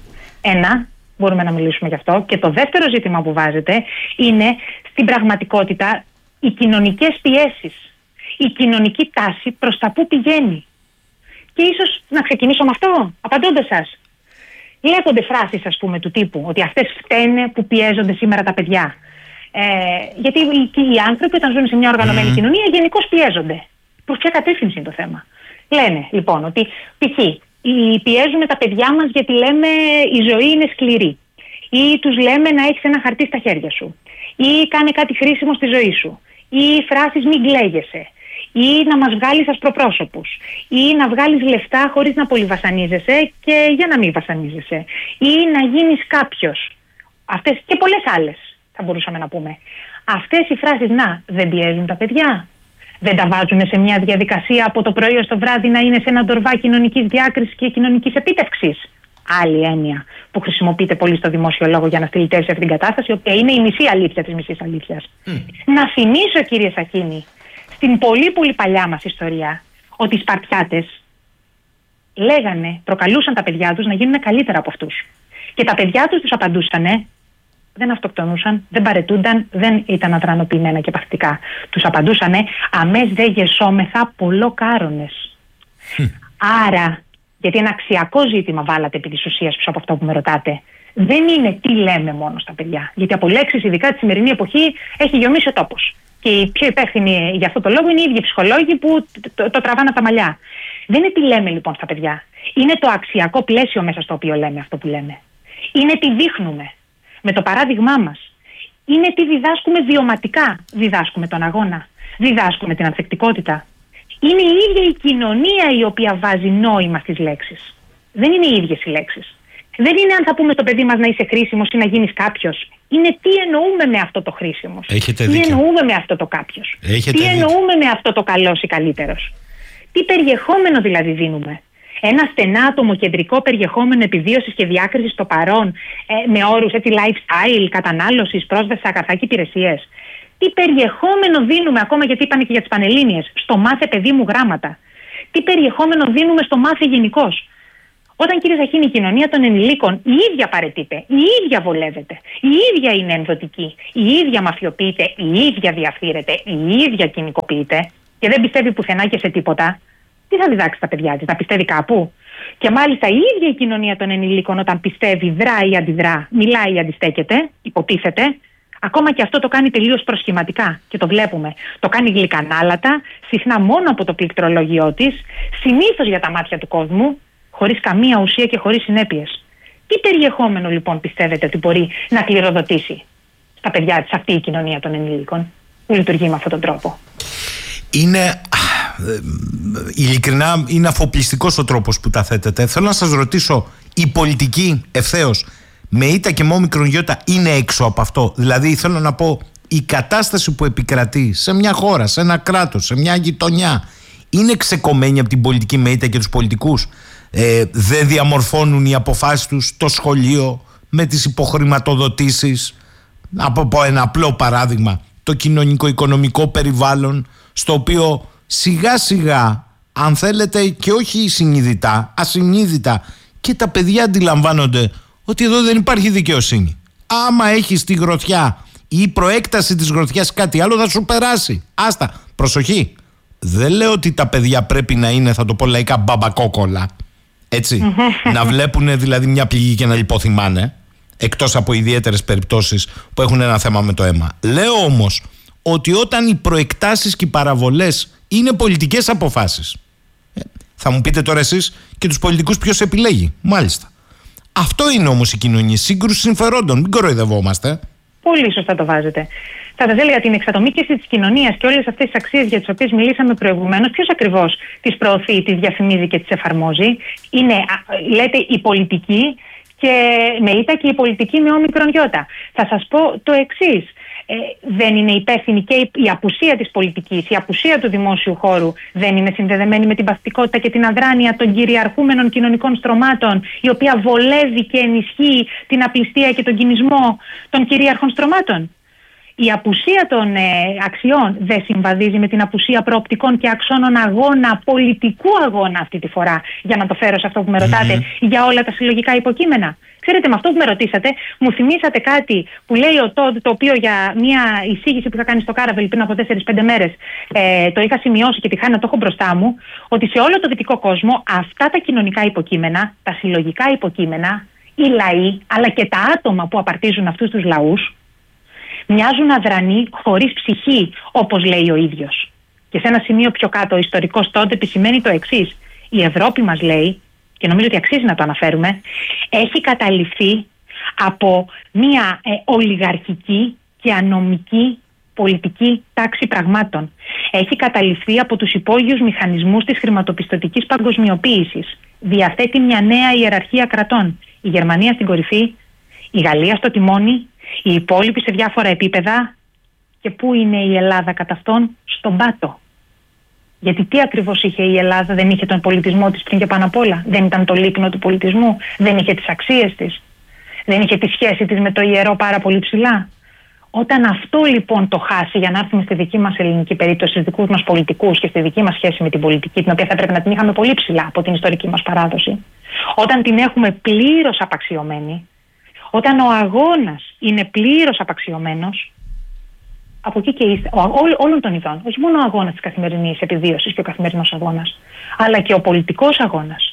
Ένα. Μπορούμε να μιλήσουμε γι' αυτό. Και το δεύτερο ζήτημα που βάζετε είναι στην πραγματικότητα οι κοινωνικές πιέσεις. Η κοινωνική τάση προς τα που πηγαίνει. Και ίσως να ξεκινήσω με αυτό, απαντώντας σας. Λέγονται φράσεις, ας πούμε, του τύπου ότι αυτές φταίνε που πιέζονται σήμερα τα παιδιά. Ε, γιατί οι, οι άνθρωποι όταν ζουν σε μια οργανωμένη mm. κοινωνία γενικώς πιέζονται. Προς ποια κατεύθυνση είναι το θέμα? Λένε λοιπόν ότι π.χ. πιέζουμε τα παιδιά μας γιατί λέμε η ζωή είναι σκληρή, ή τους λέμε να έχεις ένα χαρτί στα χέρια σου, ή κάνε κάτι χρήσιμο στη ζωή σου, ή φράσεις μην κλαίγεσαι, ή να μας βγάλεις ασπροπρόσωπους, ή να βγάλεις λεφτά χωρίς να πολύ βασανίζεσαι και για να μην βασανίζεσαι, ή να γίνεις κάποιος. Αυτές και πολλές άλλες θα μπορούσαμε να πούμε. Αυτές οι φράσεις να δεν πιέζουν τα παιδιά? Δεν τα βάζουν σε μια διαδικασία από το πρωί ως το βράδυ να είναι σε ένα ντορβά κοινωνικής διάκρισης και κοινωνικής επίτευξης? Άλλη έννοια που χρησιμοποιείται πολύ στο δημόσιο λόγο για να στυλιτεύσει αυτή την κατάσταση, η οποία είναι η μισή αλήθεια της μισής αλήθειας. Mm. Να θυμίσω, κύριε Σαχίνη, στην πολύ πολύ παλιά μας ιστορία, ότι οι Σπαρτιάτες λέγανε, προκαλούσαν τα παιδιά τους να γίνουν καλύτερα από αυτούς. Και τα παιδιά τους τους απαντούσανε, δεν αυτοκτονούσαν, δεν παρετούνταν, δεν ήταν αδρανοποιημένα και παθητικά. Τους απαντούσανε αμές δε γεσόμεθα πολλοκάρονες. Mm. Άρα, γιατί ένα αξιακό ζήτημα βάλατε επί της ουσίας πίσω από αυτό που με ρωτάτε, δεν είναι τι λέμε μόνο στα παιδιά. Γιατί από λέξεις, ειδικά τη σημερινή εποχή, έχει γιομίσει ο τόπος. Και οι πιο υπεύθυνοι για αυτό το λόγο είναι οι ίδιοι ψυχολόγοι που το, το, το τραβάνε από τα μαλλιά. Δεν είναι τι λέμε λοιπόν στα παιδιά. Είναι το αξιακό πλαίσιο μέσα στο οποίο λέμε αυτό που λέμε. Είναι τι δείχνουμε με το παράδειγμά μας. Είναι τι διδάσκουμε βιωματικά. Διδάσκουμε τον αγώνα. Διδάσκουμε την ανθεκτικότητα. Είναι η ίδια η κοινωνία η οποία βάζει νόημα στις λέξεις. Δεν είναι οι ίδιες οι λέξεις. Δεν είναι αν θα πούμε στο παιδί μας να είσαι χρήσιμος ή να γίνεις κάποιος. Είναι τι εννοούμε με αυτό το χρήσιμος. Έχετε τι δίκιο. εννοούμε με αυτό το κάποιος. Έχετε τι δίκιο. εννοούμε με αυτό το καλός ή καλύτερος. Τι Τι περιεχόμενο δηλαδή δίνουμε? Ένα στενά ατομοκεντρικό περιεχόμενο επιβίωσης και διάκρισης στο παρόν, ε, με όρους έτσι lifestyle, κατανάλωσης, πρόσβαση σε αγαθά και υπηρεσίες? Τι περιεχόμενο δίνουμε, ακόμα γιατί είπανε και για τις Πανελλήνιες, στο μάθε παιδί μου γράμματα? Τι περιεχόμενο δίνουμε στο μάθε γενικώς? Όταν, κύριε Ζαχίνη, η κοινωνία των ενηλίκων η ίδια παραιτείται, η ίδια βολεύεται, η ίδια είναι ενδοτική, η ίδια μαφιοποιείται, η ίδια διαφθείρεται, η ίδια κοινικοποιείται και δεν πιστεύει πουθενά και σε τίποτα, τι θα διδάξει τα παιδιά της, να πιστεύει κάπου? Και μάλιστα η ίδια η κοινωνία των ενηλίκων, όταν πιστεύει, δρά ή αντιδρά, μιλάει ή αντιστέκεται, υποτίθεται, ακόμα και αυτό το κάνει τελείως προσχηματικά και το βλέπουμε. Το κάνει γλυκανάλατα, συχνά μόνο από το πληκτρολόγιό της, συνήθως για τα μάτια του κόσμου, χωρίς καμία ουσία και χωρίς συνέπειες. Τι περιεχόμενο λοιπόν πιστεύετε ότι μπορεί να κληροδοτήσει στα παιδιά της αυτή η κοινωνία των ενηλίκων που λειτουργεί με αυτόν τον τρόπο? Είναι, ειλικρινά, είναι αφοπλιστικός ο τρόπος που τα θέτετε. Θέλω να σας ρωτήσω, η πολιτική ευθέως με ήττα και με όμικρον γιώτα είναι έξω από αυτό? Δηλαδή θέλω να πω, η κατάσταση που επικρατεί σε μια χώρα, σε ένα κράτος, σε μια γειτονιά, είναι ξεκομμένη από την πολιτική με ήττα και τους πολιτικούς? Ε, δεν διαμορφώνουν οι αποφάσεις τους το σχολείο με τις υποχρηματοδοτήσεις? Από πω ένα απλό παράδειγμα, το κοινωνικο-οικονομικό περιβάλλον, στο οποίο σιγά σιγά, αν θέλετε και όχι συνειδητά, ασυνείδητα, και τα παιδιά αντιλαμβάνονται ότι εδώ δεν υπάρχει δικαιοσύνη. Άμα έχεις τη γροθιά ή η προέκταση της γροθιάς κάτι άλλο, θα σου περάσει. Άστα, προσοχή. Δεν λέω ότι τα παιδιά πρέπει να είναι, θα το πω λαϊκά, μπαμπακόκολα. Έτσι. Να βλέπουν δηλαδή μια πληγή και να λιποθυμάνε, εκτός από ιδιαίτερες περιπτώσεις που έχουν ένα θέμα με το αίμα. Λέω όμως ότι όταν οι προεκτάσεις και οι παραβολές είναι πολιτικές αποφάσεις, ε, θα μου πείτε τώρα εσείς και τους πολιτικούς ποιος επιλέγει. Μάλιστα. Αυτό είναι όμως η κοινωνία, σύγκρουση συμφερόντων. Μην κοροϊδευόμαστε. Πολύ σωστά το βάζετε. Θα σας έλεγα την εξατομίκευση της κοινωνίας και όλες αυτές τις αξίες για τις οποίες μιλήσαμε προηγουμένως, ποιος ακριβώς τις προωθεί, τις διαφημίζει και τις εφαρμόζει? Είναι, λέτε, η πολιτική και με ήττα και η πολιτική με όμικρον γιώτα. Θα σας πω το εξής. Ε, δεν είναι υπεύθυνη και η, η απουσία της πολιτικής, η απουσία του δημόσιου χώρου δεν είναι συνδεδεμένη με την παθητικότητα και την αδράνεια των κυριαρχούμενων κοινωνικών στρωμάτων, η οποία βολεύει και ενισχύει την απληστία και τον κινησμό των κυρίαρχων στρωμάτων? Η απουσία των ε, αξιών δεν συμβαδίζει με την απουσία προοπτικών και αξώνων αγώνα, πολιτικού αγώνα αυτή τη φορά, για να το φέρω σε αυτό που με ρωτάτε, mm-hmm. για όλα τα συλλογικά υποκείμενα? Ξέρετε, με αυτό που με ρωτήσατε, μου θυμήσατε κάτι που λέει ο Τόντ, το οποίο για μια εισήγηση που είχα κάνει στο Κάραβελ πριν από τέσσερις πέντε μέρες ε, το είχα σημειώσει και τυχαίνει να το έχω μπροστά μου, ότι σε όλο το δυτικό κόσμο αυτά τα κοινωνικά υποκείμενα, τα συλλογικά υποκείμενα, οι λαοί, αλλά και τα άτομα που απαρτίζουν αυτούς τους λαούς, μοιάζουν αδρανοί, χωρίς ψυχή, όπως λέει ο ίδιος. Και σε ένα σημείο πιο κάτω, ο ιστορικός τότε επισημαίνει το εξής. Η Ευρώπη, μας λέει, και νομίζω ότι αξίζει να το αναφέρουμε, έχει καταληφθεί από μια ε, ολιγαρχική και ανομική πολιτική τάξη πραγμάτων. Έχει καταληφθεί από τους υπόγειους μηχανισμούς της χρηματοπιστωτικής παγκοσμιοποίησης. Διαθέτει μια νέα ιεραρχία κρατών. Η Γερμανία στην κορυφή, η Γαλλία στο τιμόνι, οι υπόλοιποι σε διάφορα επίπεδα. Και πού είναι η Ελλάδα κατά αυτόν? Στον πάτο. Γιατί τι ακριβώς είχε η Ελλάδα? Δεν είχε τον πολιτισμό της πριν και πάνω απ' όλα? Δεν ήταν το λίκνο του πολιτισμού? Δεν είχε τις αξίες της? Δεν είχε τη σχέση της με το ιερό πάρα πολύ ψηλά? Όταν αυτό λοιπόν το χάσει, για να έρθουμε στη δική μας ελληνική περίπτωση, στους δικούς μας πολιτικούς και στη δική μας σχέση με την πολιτική, την οποία θα πρέπει να την είχαμε πολύ ψηλά από την ιστορική μας παράδοση, όταν την έχουμε πλήρως απαξιωμένη, όταν ο αγώνας είναι πλήρως απαξιωμένος, από εκεί και είστε, όλων των ειδών, όχι μόνο ο αγώνας της καθημερινής επιβίωσης και ο καθημερινός αγώνας, αλλά και ο πολιτικός αγώνας,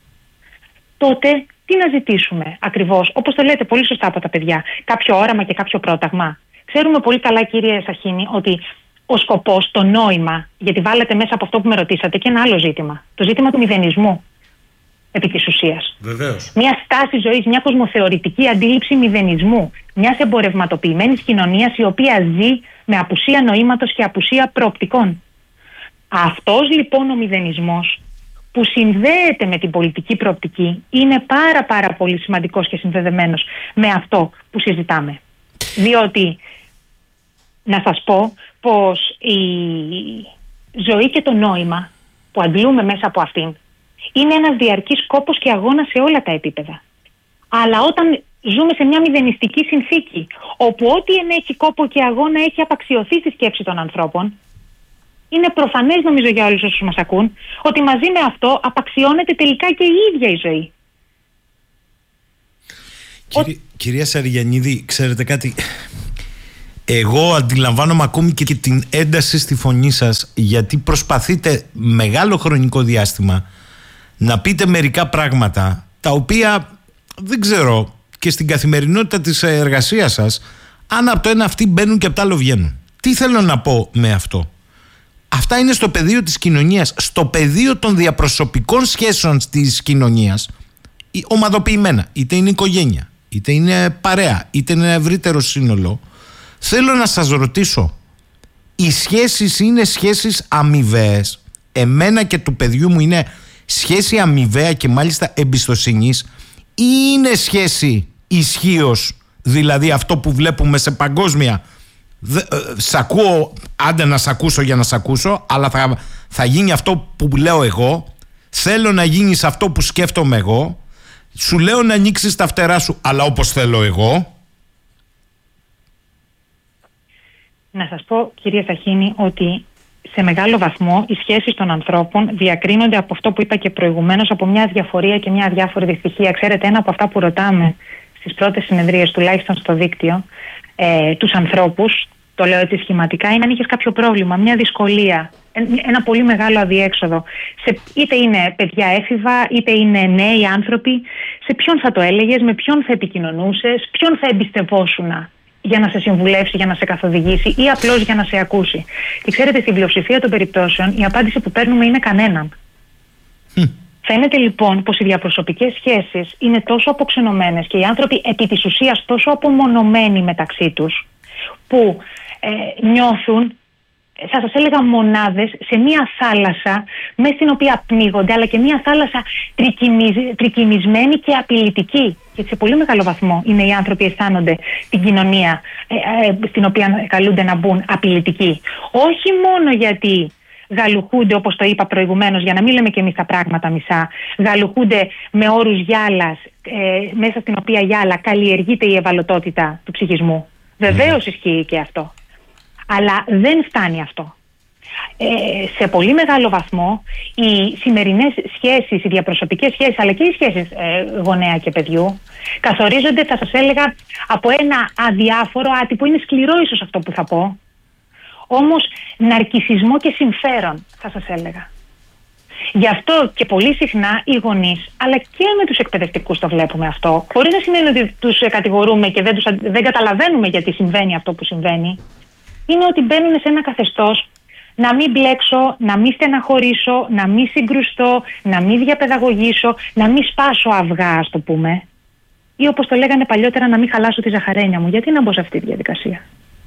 τότε τι να ζητήσουμε ακριβώς? Όπως το λέτε πολύ σωστά από τα παιδιά, κάποιο όραμα και κάποιο πρόταγμα. Ξέρουμε πολύ καλά, κύριε Σαχίνη, ότι ο σκοπός, το νόημα, γιατί βάλετε μέσα από αυτό που με ρωτήσατε και ένα άλλο ζήτημα, το ζήτημα του μηδενισμού επί της ουσίας. Βεβαίως. Μια στάση ζωής, μια κοσμοθεωρητική αντίληψη μηδενισμού, μιας εμπορευματοποιημένης κοινωνίας η οποία ζει με απουσία νοήματος και απουσία προοπτικών. Αυτός λοιπόν ο μηδενισμός που συνδέεται με την πολιτική προοπτική είναι πάρα πάρα πολύ σημαντικός και συνδεδεμένος με αυτό που συζητάμε. Διότι να σας πω πως η ζωή και το νόημα που αντλούμε μέσα από αυτήν είναι ένας διαρκής κόπος και αγώνα σε όλα τα επίπεδα. Αλλά όταν ζούμε σε μια μηδενιστική συνθήκη, όπου ό,τι ενέχει κόπο και αγώνα έχει απαξιωθεί στη σκέψη των ανθρώπων, είναι προφανές, νομίζω, για όλους όσους μας ακούν, ότι μαζί με αυτό απαξιώνεται τελικά και η ίδια η ζωή. Κύριε, Ο... Κυρία Σαριαννίδη, ξέρετε κάτι, εγώ αντιλαμβάνομαι ακόμη και την ένταση στη φωνή σας, γιατί προσπαθείτε μεγάλο χρονικό διάστημα να πείτε μερικά πράγματα τα οποία δεν ξέρω, και στην καθημερινότητα της εργασίας σας, αν από το ένα αυτοί μπαίνουν και από το άλλο βγαίνουν. Τι θέλω να πω με αυτό? Αυτά είναι στο πεδίο της κοινωνίας, στο πεδίο των διαπροσωπικών σχέσεων της κοινωνίας, ομαδοποιημένα, είτε είναι οικογένεια, είτε είναι παρέα, είτε είναι ένα ευρύτερο σύνολο. Θέλω να σας ρωτήσω, οι σχέσεις είναι σχέσεις αμοιβαίες? Εμένα και του παιδιού μου είναι σχέση αμοιβαία και μάλιστα εμπιστοσύνης, ή είναι σχέση ισχύως, δηλαδή αυτό που βλέπουμε σε παγκόσμια? Δε, ε, σ' ακούω, άντε να σ' ακούσω για να σ' ακούσω, αλλά θα, θα γίνει αυτό που λέω εγώ, θέλω να γίνεις αυτό που σκέφτομαι εγώ, σου λέω να ανοίξεις τα φτερά σου, αλλά όπως θέλω εγώ. Να σας πω, κυρία Σαχίνη, ότι σε μεγάλο βαθμό οι σχέσεις των ανθρώπων διακρίνονται από αυτό που είπα και προηγουμένως, από μια αδιαφορία και μια αδιάφορη δυστυχία. Ξέρετε, ένα από αυτά που ρωτάμε στις πρώτες συνεδρίες, τουλάχιστον στο δίκτυο, ε, τους ανθρώπους, το λέω έτσι σχηματικά, είναι αν είχες κάποιο πρόβλημα, μια δυσκολία, ένα πολύ μεγάλο αδιέξοδο. Σε, είτε είναι παιδιά έφηβα, είτε είναι νέοι άνθρωποι, σε ποιον θα το έλεγες, με ποιον θα επικοινωνούσες, ποιον θα εμπιστευόσουνα για να σε συμβουλεύσει, για να σε καθοδηγήσει ή απλώς για να σε ακούσει? Και ξέρετε, στην πλειοψηφία των περιπτώσεων η απάντηση που παίρνουμε είναι κανέναν. Mm. Φαίνεται λοιπόν πως οι διαπροσωπικές σχέσεις είναι τόσο αποξενωμένες και οι άνθρωποι επί της ουσίας τόσο απομονωμένοι μεταξύ τους, που ε, νιώθουν, θα σας έλεγα, μονάδες σε μία θάλασσα μέσα στην οποία πνίγονται, αλλά και μία θάλασσα τρικυμισμένη και απειλητική. Γιατί σε πολύ μεγάλο βαθμό είναι οι άνθρωποι αισθάνονται την κοινωνία ε, ε, στην οποία καλούνται να μπουν απειλητικοί. Όχι μόνο γιατί γαλουχούνται, όπως το είπα προηγουμένως, για να μην λέμε και εμείς τα πράγματα μισά, γαλουχούνται με όρους γυάλας, ε, μέσα στην οποία γυάλα καλλιεργείται η ευαλωτότητα του ψυχισμού. Βεβαίως ισχύει και αυτό. Αλλά δεν φτάνει αυτό. Ε, σε πολύ μεγάλο βαθμό οι σημερινές σχέσεις, οι διαπροσωπικές σχέσεις, αλλά και οι σχέσεις ε, γονέα και παιδιού, καθορίζονται, θα σας έλεγα, από ένα αδιάφορο, άτυπο, είναι σκληρό ίσως αυτό που θα πω, όμως ναρκισσισμό και συμφέρον, θα σας έλεγα. Γι' αυτό και πολύ συχνά οι γονείς, αλλά και με τους εκπαιδευτικούς το βλέπουμε αυτό, χωρίς να σημαίνει ότι τους κατηγορούμε και δεν, τους, δεν καταλαβαίνουμε γιατί συμβαίνει αυτό που συμβαίνει, είναι ότι μπαίνουν σε ένα καθεστώς να μην μπλέξω, να μην στεναχωρήσω, να μην συγκρουστώ, να μην διαπαιδαγωγήσω, να μην σπάσω αυγά, ας το πούμε. Ή όπως το λέγανε παλιότερα, να μην χαλάσω τη ζαχαρένια μου. Γιατί να μπω σε αυτή τη διαδικασία?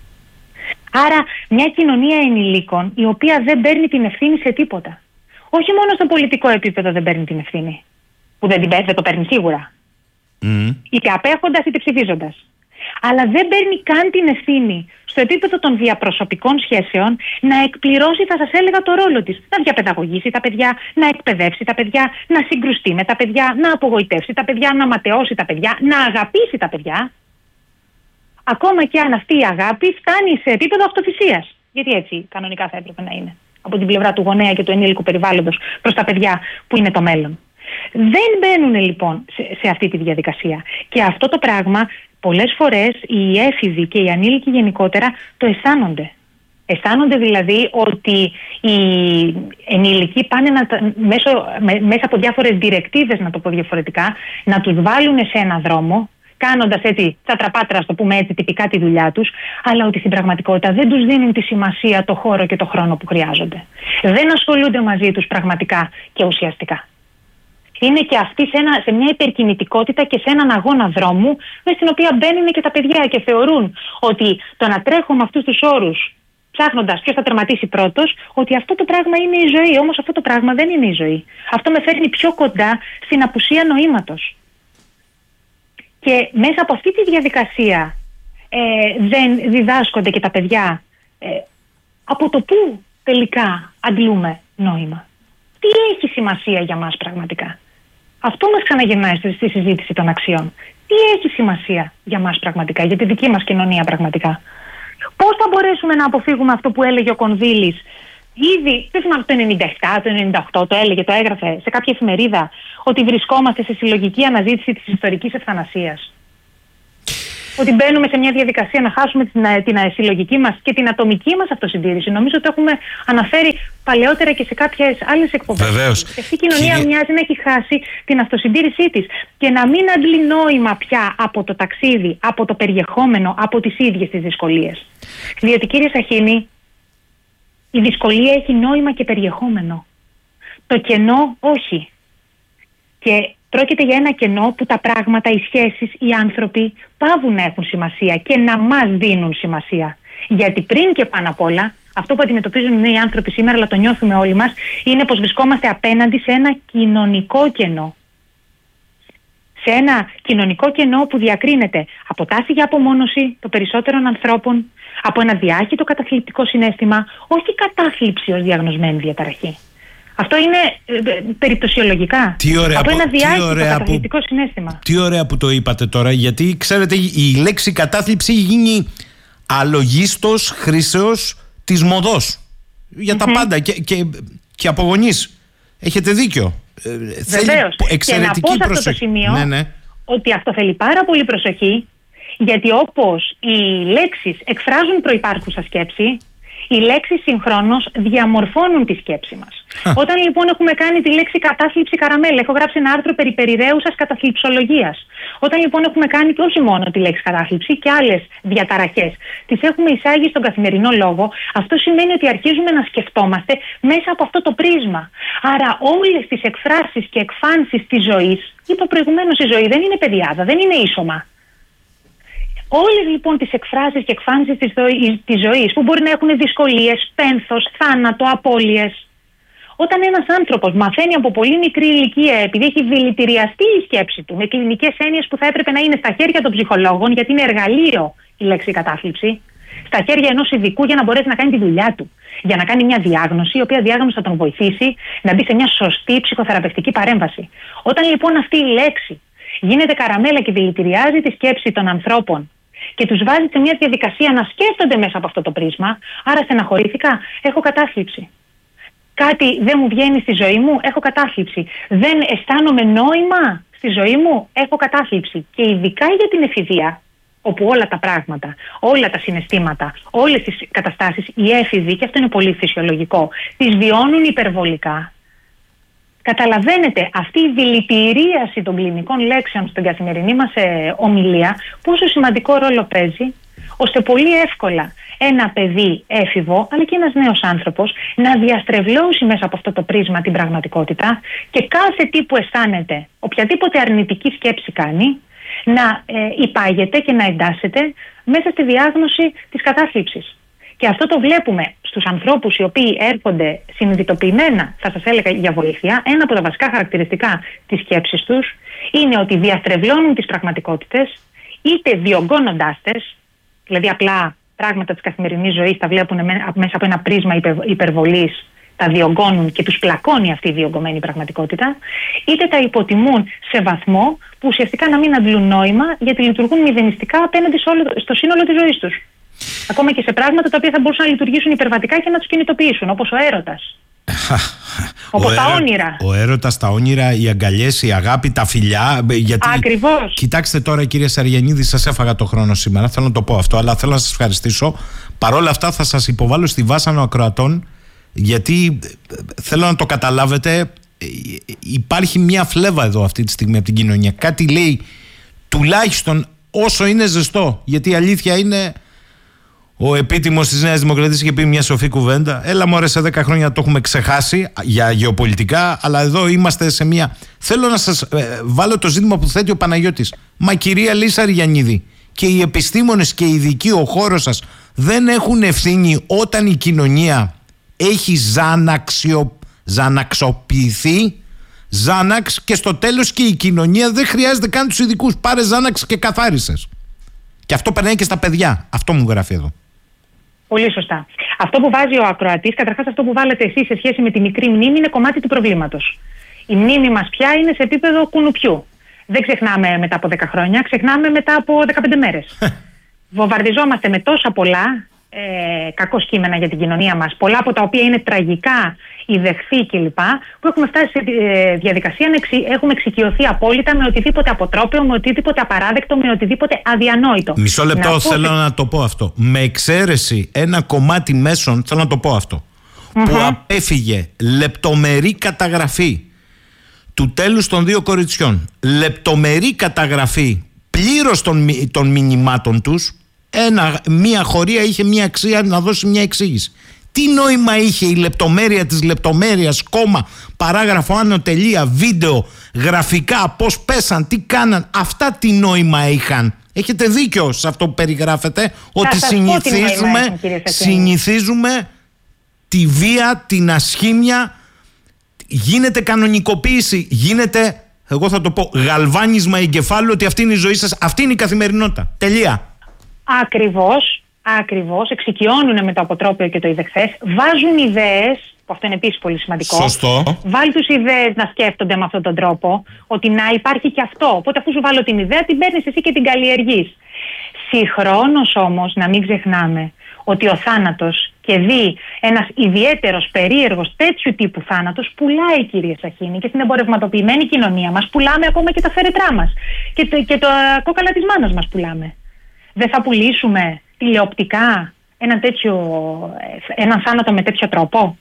Άρα μια κοινωνία ενηλίκων η οποία δεν παίρνει την ευθύνη σε τίποτα. Όχι μόνο στο πολιτικό επίπεδο δεν παίρνει την ευθύνη, που δεν, την, δεν το παίρνει σίγουρα. Mm. Είτε απέχοντας είτε ψηφίζοντας. Αλλά δεν παίρνει καν την ευθύνη στο επίπεδο των διαπροσωπικών σχέσεων να εκπληρώσει, θα σας έλεγα, το ρόλο της. Να διαπαιδαγωγήσει τα παιδιά, να εκπαιδεύσει τα παιδιά, να συγκρουστεί με τα παιδιά, να απογοητεύσει τα παιδιά, να ματαιώσει τα παιδιά, να αγαπήσει τα παιδιά. Ακόμα και αν αυτή η αγάπη φτάνει σε επίπεδο αυτοθυσίας. Γιατί έτσι κανονικά θα έπρεπε να είναι. Από την πλευρά του γονέα και του ενήλικου περιβάλλοντος προς τα παιδιά που είναι το μέλλον. Δεν μπαίνουν λοιπόν σε, σε αυτή τη διαδικασία. Και αυτό το πράγμα πολλές φορές οι έφηβοι και οι ανήλικοι γενικότερα το αισθάνονται. Αισθάνονται δηλαδή ότι οι ενήλικοι πάνε να, μέσω, με, μέσα από διάφορες διρεκτίβες, να το πω διαφορετικά, να τους βάλουν σε ένα δρόμο, κάνοντας έτσι τα τραπάτρα, ας το πούμε έτσι, τυπικά τη δουλειά τους, αλλά ότι στην πραγματικότητα δεν τους δίνουν τη σημασία, το χώρο και το χρόνο που χρειάζονται. Δεν ασχολούνται μαζί τους πραγματικά και ουσιαστικά. Είναι και αυτοί σε, ένα, σε μια υπερκινητικότητα και σε έναν αγώνα δρόμου, με στην οποία μπαίνουν και τα παιδιά και θεωρούν ότι το να τρέχω με αυτούς τους όρους, ψάχνοντας ποιος θα τερματίσει πρώτος, ότι αυτό το πράγμα είναι η ζωή. Όμως αυτό το πράγμα δεν είναι η ζωή. Αυτό με φέρνει πιο κοντά στην απουσία νοήματος. Και μέσα από αυτή τη διαδικασία ε, δεν διδάσκονται και τα παιδιά ε, από το πού τελικά αντλούμε νόημα. Τι έχει σημασία για μας πραγματικά? Αυτό μας ξαναγυρνάει στη συζήτηση των αξιών. Τι έχει σημασία για μας πραγματικά, για τη δική μας κοινωνία πραγματικά? Πώς θα μπορέσουμε να αποφύγουμε αυτό που έλεγε ο Κονδύλης ήδη, δεν θυμάμαι, το ενενήντα επτά, το ενενήντα οκτώ, το έλεγε, το έγραφε σε κάποια εφημερίδα, ότι βρισκόμαστε σε συλλογική αναζήτηση της ιστορικής ευθανασίας. Ότι μπαίνουμε σε μια διαδικασία να χάσουμε την, την συλλογική μας και την ατομική μας αυτοσυντήρηση. Νομίζω ότι το έχουμε αναφέρει παλαιότερα και σε κάποιες άλλες εκπομπές. Βεβαίως. Αυτή η κοινωνία Κύριε... μοιάζει να έχει χάσει την αυτοσυντήρησή της και να μην αντλεί νόημα πια από το ταξίδι, από το περιεχόμενο, από τις ίδιες τις δυσκολίες. Διότι, κύριε Σαχίνη, η δυσκολία έχει νόημα και περιεχόμενο. Το κενό όχι. Και πρόκειται για ένα κενό που τα πράγματα, οι σχέσεις, οι άνθρωποι πάβουν να έχουν σημασία και να μας δίνουν σημασία. Γιατί πριν και πάνω απ' όλα, αυτό που αντιμετωπίζουν οι άνθρωποι σήμερα, αλλά το νιώθουμε όλοι μας, είναι πως βρισκόμαστε απέναντι σε ένα κοινωνικό κενό. Σε ένα κοινωνικό κενό που διακρίνεται από τάση για απομόνωση των περισσότερων ανθρώπων, από ένα διάχυτο καταθλιπτικό συναίσθημα, όχι κατάθλιψη ως διαγνωσμένη διαταραχή. Αυτό είναι ε, περιπτωσιολογικά. Τι ωραία, από ένα διάχυτο καταθλιπτικό που, συναίσθημα. Τι ωραία που το είπατε τώρα, γιατί ξέρετε η λέξη κατάθλιψη γίνει αλογίστος χρήσεως της μοδός. Για mm-hmm. τα πάντα και, και, και από γονείς. Έχετε δίκιο. Βεβαίως. Και να πω σε αυτό το σημείο ναι, ναι. ότι αυτό θέλει πάρα πολύ προσοχή, γιατί όπως οι λέξεις εκφράζουν προϋπάρχουσα σκέψη, οι λέξεις συγχρόνως διαμορφώνουν τη σκέψη μας. Όταν λοιπόν έχουμε κάνει τη λέξη κατάθλιψη καραμέλα, έχω γράψει ένα άρθρο περί περιραίουσας καταθλιψολογίας. Όταν λοιπόν έχουμε κάνει και όχι μόνο τη λέξη κατάθλιψη και άλλες διαταραχές, τις έχουμε εισάγει στον καθημερινό λόγο, αυτό σημαίνει ότι αρχίζουμε να σκεφτόμαστε μέσα από αυτό το πρίσμα. Άρα όλες τις εκφράσεις και εκφάνσεις της ζωής, είπα προηγουμένως, η ζωή δεν είναι παιδιάδα, δεν είναι ίσωμα. Όλες λοιπόν τις εκφράσεις και εκφάνσεις της, της ζωής που μπορεί να έχουν δυσκολίες, πένθος, θάνατο, απώλειες. Όταν ένας άνθρωπος μαθαίνει από πολύ μικρή ηλικία, επειδή έχει δηλητηριαστεί η σκέψη του με κλινικές έννοιες που θα έπρεπε να είναι στα χέρια των ψυχολόγων, γιατί είναι εργαλείο η λέξη κατάθλιψη, στα χέρια ενός ειδικού για να μπορέσει να κάνει τη δουλειά του, για να κάνει μια διάγνωση, η οποία διάγνωση θα τον βοηθήσει να μπει σε μια σωστή ψυχοθεραπευτική παρέμβαση. Όταν λοιπόν αυτή η λέξη γίνεται καραμέλα και δηλητηριάζει τη σκέψη των ανθρώπων και τους βάζει σε μια διαδικασία να σκέφτονται μέσα από αυτό το πρίσμα, άρα στεναχωρήθηκα, έχω κατάθλιψη. Κάτι δεν μου βγαίνει στη ζωή μου, έχω κατάθλιψη. Δεν αισθάνομαι νόημα στη ζωή μου, έχω κατάθλιψη. Και ειδικά για την εφηβεία, όπου όλα τα πράγματα, όλα τα συναισθήματα, όλες τις καταστάσεις, οι έφηβοι, και αυτό είναι πολύ φυσιολογικό, τις βιώνουν υπερβολικά. Καταλαβαίνετε αυτή η δηλητηρίαση των κλινικών λέξεων στην καθημερινή μας ε, ομιλία, πόσο σημαντικό ρόλο παίζει, ώστε πολύ εύκολα ένα παιδί έφηβο, αλλά και ένας νέος άνθρωπος, να διαστρεβλώσει μέσα από αυτό το πρίσμα την πραγματικότητα και κάθε τι που αισθάνεται, οποιαδήποτε αρνητική σκέψη κάνει, να ε, υπάγεται και να εντάσσεται μέσα στη διάγνωση της κατάθλιψης. Και αυτό το βλέπουμε στους ανθρώπους οι οποίοι έρχονται συνειδητοποιημένα, θα σας έλεγα, για βοήθεια. Ένα από τα βασικά χαρακτηριστικά της σκέψης τους είναι ότι διαστρεβλώνουν τις πραγματικότητες, είτε διωγγώνοντάς τες, δηλαδή απλά πράγματα της καθημερινής ζωής τα βλέπουν μέσα από ένα πρίσμα υπερβολής, τα διωγγώνουν και τους πλακώνει αυτή η διωγγωμένη πραγματικότητα, είτε τα υποτιμούν σε βαθμό που ουσιαστικά να μην αντλούν νόημα, γιατί λειτουργούν μηδενιστικά απέναντι στο σύνολο της ζωής τους. Ακόμα και σε πράγματα τα οποία θα μπορούσαν να λειτουργήσουν υπερβατικά και να τους κινητοποιήσουν, όπως ο έρωτας. Όπως τα όνειρα. Ο έρωτας, τα όνειρα, οι αγκαλιές, η αγάπη, τα φιλιά. Γιατί... Ακριβώς. Κοιτάξτε τώρα, κύριε Σαριανίδη, σας έφαγα το χρόνο σήμερα. Θέλω να το πω αυτό, αλλά θέλω να σας ευχαριστήσω. Παρ' όλα αυτά, θα σας υποβάλω στη βάσανο ακροατών, γιατί θέλω να το καταλάβετε. Υπάρχει μια φλέβα εδώ αυτή τη στιγμή από την κοινωνία. Κάτι λέει τουλάχιστον όσο είναι ζεστό. Γιατί η αλήθεια είναι. Ο επίτιμος της Νέας Δημοκρατίας είχε πει μια σοφή κουβέντα. Έλα μωρέ, σε δέκα χρόνια το έχουμε ξεχάσει για γεωπολιτικά, αλλά εδώ είμαστε σε μια... Θέλω να σας ε, βάλω το ζήτημα που θέτει ο Παναγιώτης. Μα κυρία Λίσσα Αργιαννίδη, και οι επιστήμονες και οι ειδικοί, ο χώρος σας, δεν έχουν ευθύνη όταν η κοινωνία έχει ζαναξιο... ζαναξοποιηθεί, ζάναξ, και στο τέλος και η κοινωνία δεν χρειάζεται καν τους ειδικούς. Πάρε ζάναξ και καθάρισες. Και αυτό περνάει και στα παιδιά. Αυτό μου γράφει εδώ. Πολύ σωστά. Αυτό που βάζει ο ακροατής, καταρχάς αυτό που βάλετε εσείς σε σχέση με τη μικρή μνήμη, είναι κομμάτι του προβλήματος. Η μνήμη μας πια είναι σε επίπεδο κουνουπιού. Δεν ξεχνάμε μετά από δέκα χρόνια, ξεχνάμε μετά από δεκαπέντε μέρες. Βομβαρδιζόμαστε με τόσα πολλά ε, κακό κείμενα για την κοινωνία μας, πολλά από τα οποία είναι τραγικά, ιδεχθή κλπ, που έχουμε φτάσει σε ε, διαδικασία να εξι, έχουμε εξοικειωθεί απόλυτα με οτιδήποτε αποτρόπαιο, με οτιδήποτε απαράδεκτο, με οτιδήποτε αδιανόητο. Μισό λεπτό, να θέλω πω... να το πω αυτό. Με εξαίρεση ένα κομμάτι μέσων, θέλω να το πω αυτό, mm-hmm. που απέφυγε λεπτομερή καταγραφή του τέλους των δύο κοριτσιών, λεπτομερή καταγραφή πλήρως των, των μηνυμάτων τους, ένα, μία χωρία είχε μία αξία να δώσει μία εξήγηση. Τι νόημα είχε η λεπτομέρεια της λεπτομέρειας, κόμμα, παράγραφο, άνω, τελεία, βίντεο, γραφικά, πώς πέσαν, τι κάναν, αυτά τι νόημα είχαν. Έχετε δίκιο σε αυτό που περιγράφετε, ότι συνηθίζουμε, είχαν, συνηθίζουμε τη βία, την ασχήμια, γίνεται κανονικοποίηση, γίνεται, εγώ θα το πω, γαλβάνισμα εγκεφάλου, ότι αυτή είναι η ζωή σας, αυτή είναι η καθημερινότητα. Τελεία. Ακριβώς, ακριβώς, εξοικειώνουν με το αποτρόπαιο και το ιδεχθές, βάζουν ιδέες, που αυτό είναι επίσης πολύ σημαντικό. Σωστό. Βάλει τους ιδέες να σκέφτονται με αυτόν τον τρόπο, ότι να υπάρχει και αυτό. Οπότε αφού σου βάλω την ιδέα, την παίρνεις εσύ και την καλλιεργείς. Συγχρόνως όμως, να μην ξεχνάμε ότι ο θάνατος, και δει ένας ιδιαίτερος περίεργος τέτοιου τύπου θάνατος, πουλάει, κύριε Σαχίνη, και στην εμπορευματοποιημένη κοινωνία μας πουλάμε ακόμα και τα φέρετρά μας. Και το, και το κόκαλα της μάνας μας πουλάμε. Δεν θα πουλήσουμε τηλεοπτικά έναν, τέτοιο, έναν θάνατο με τέτοιο τρόπο?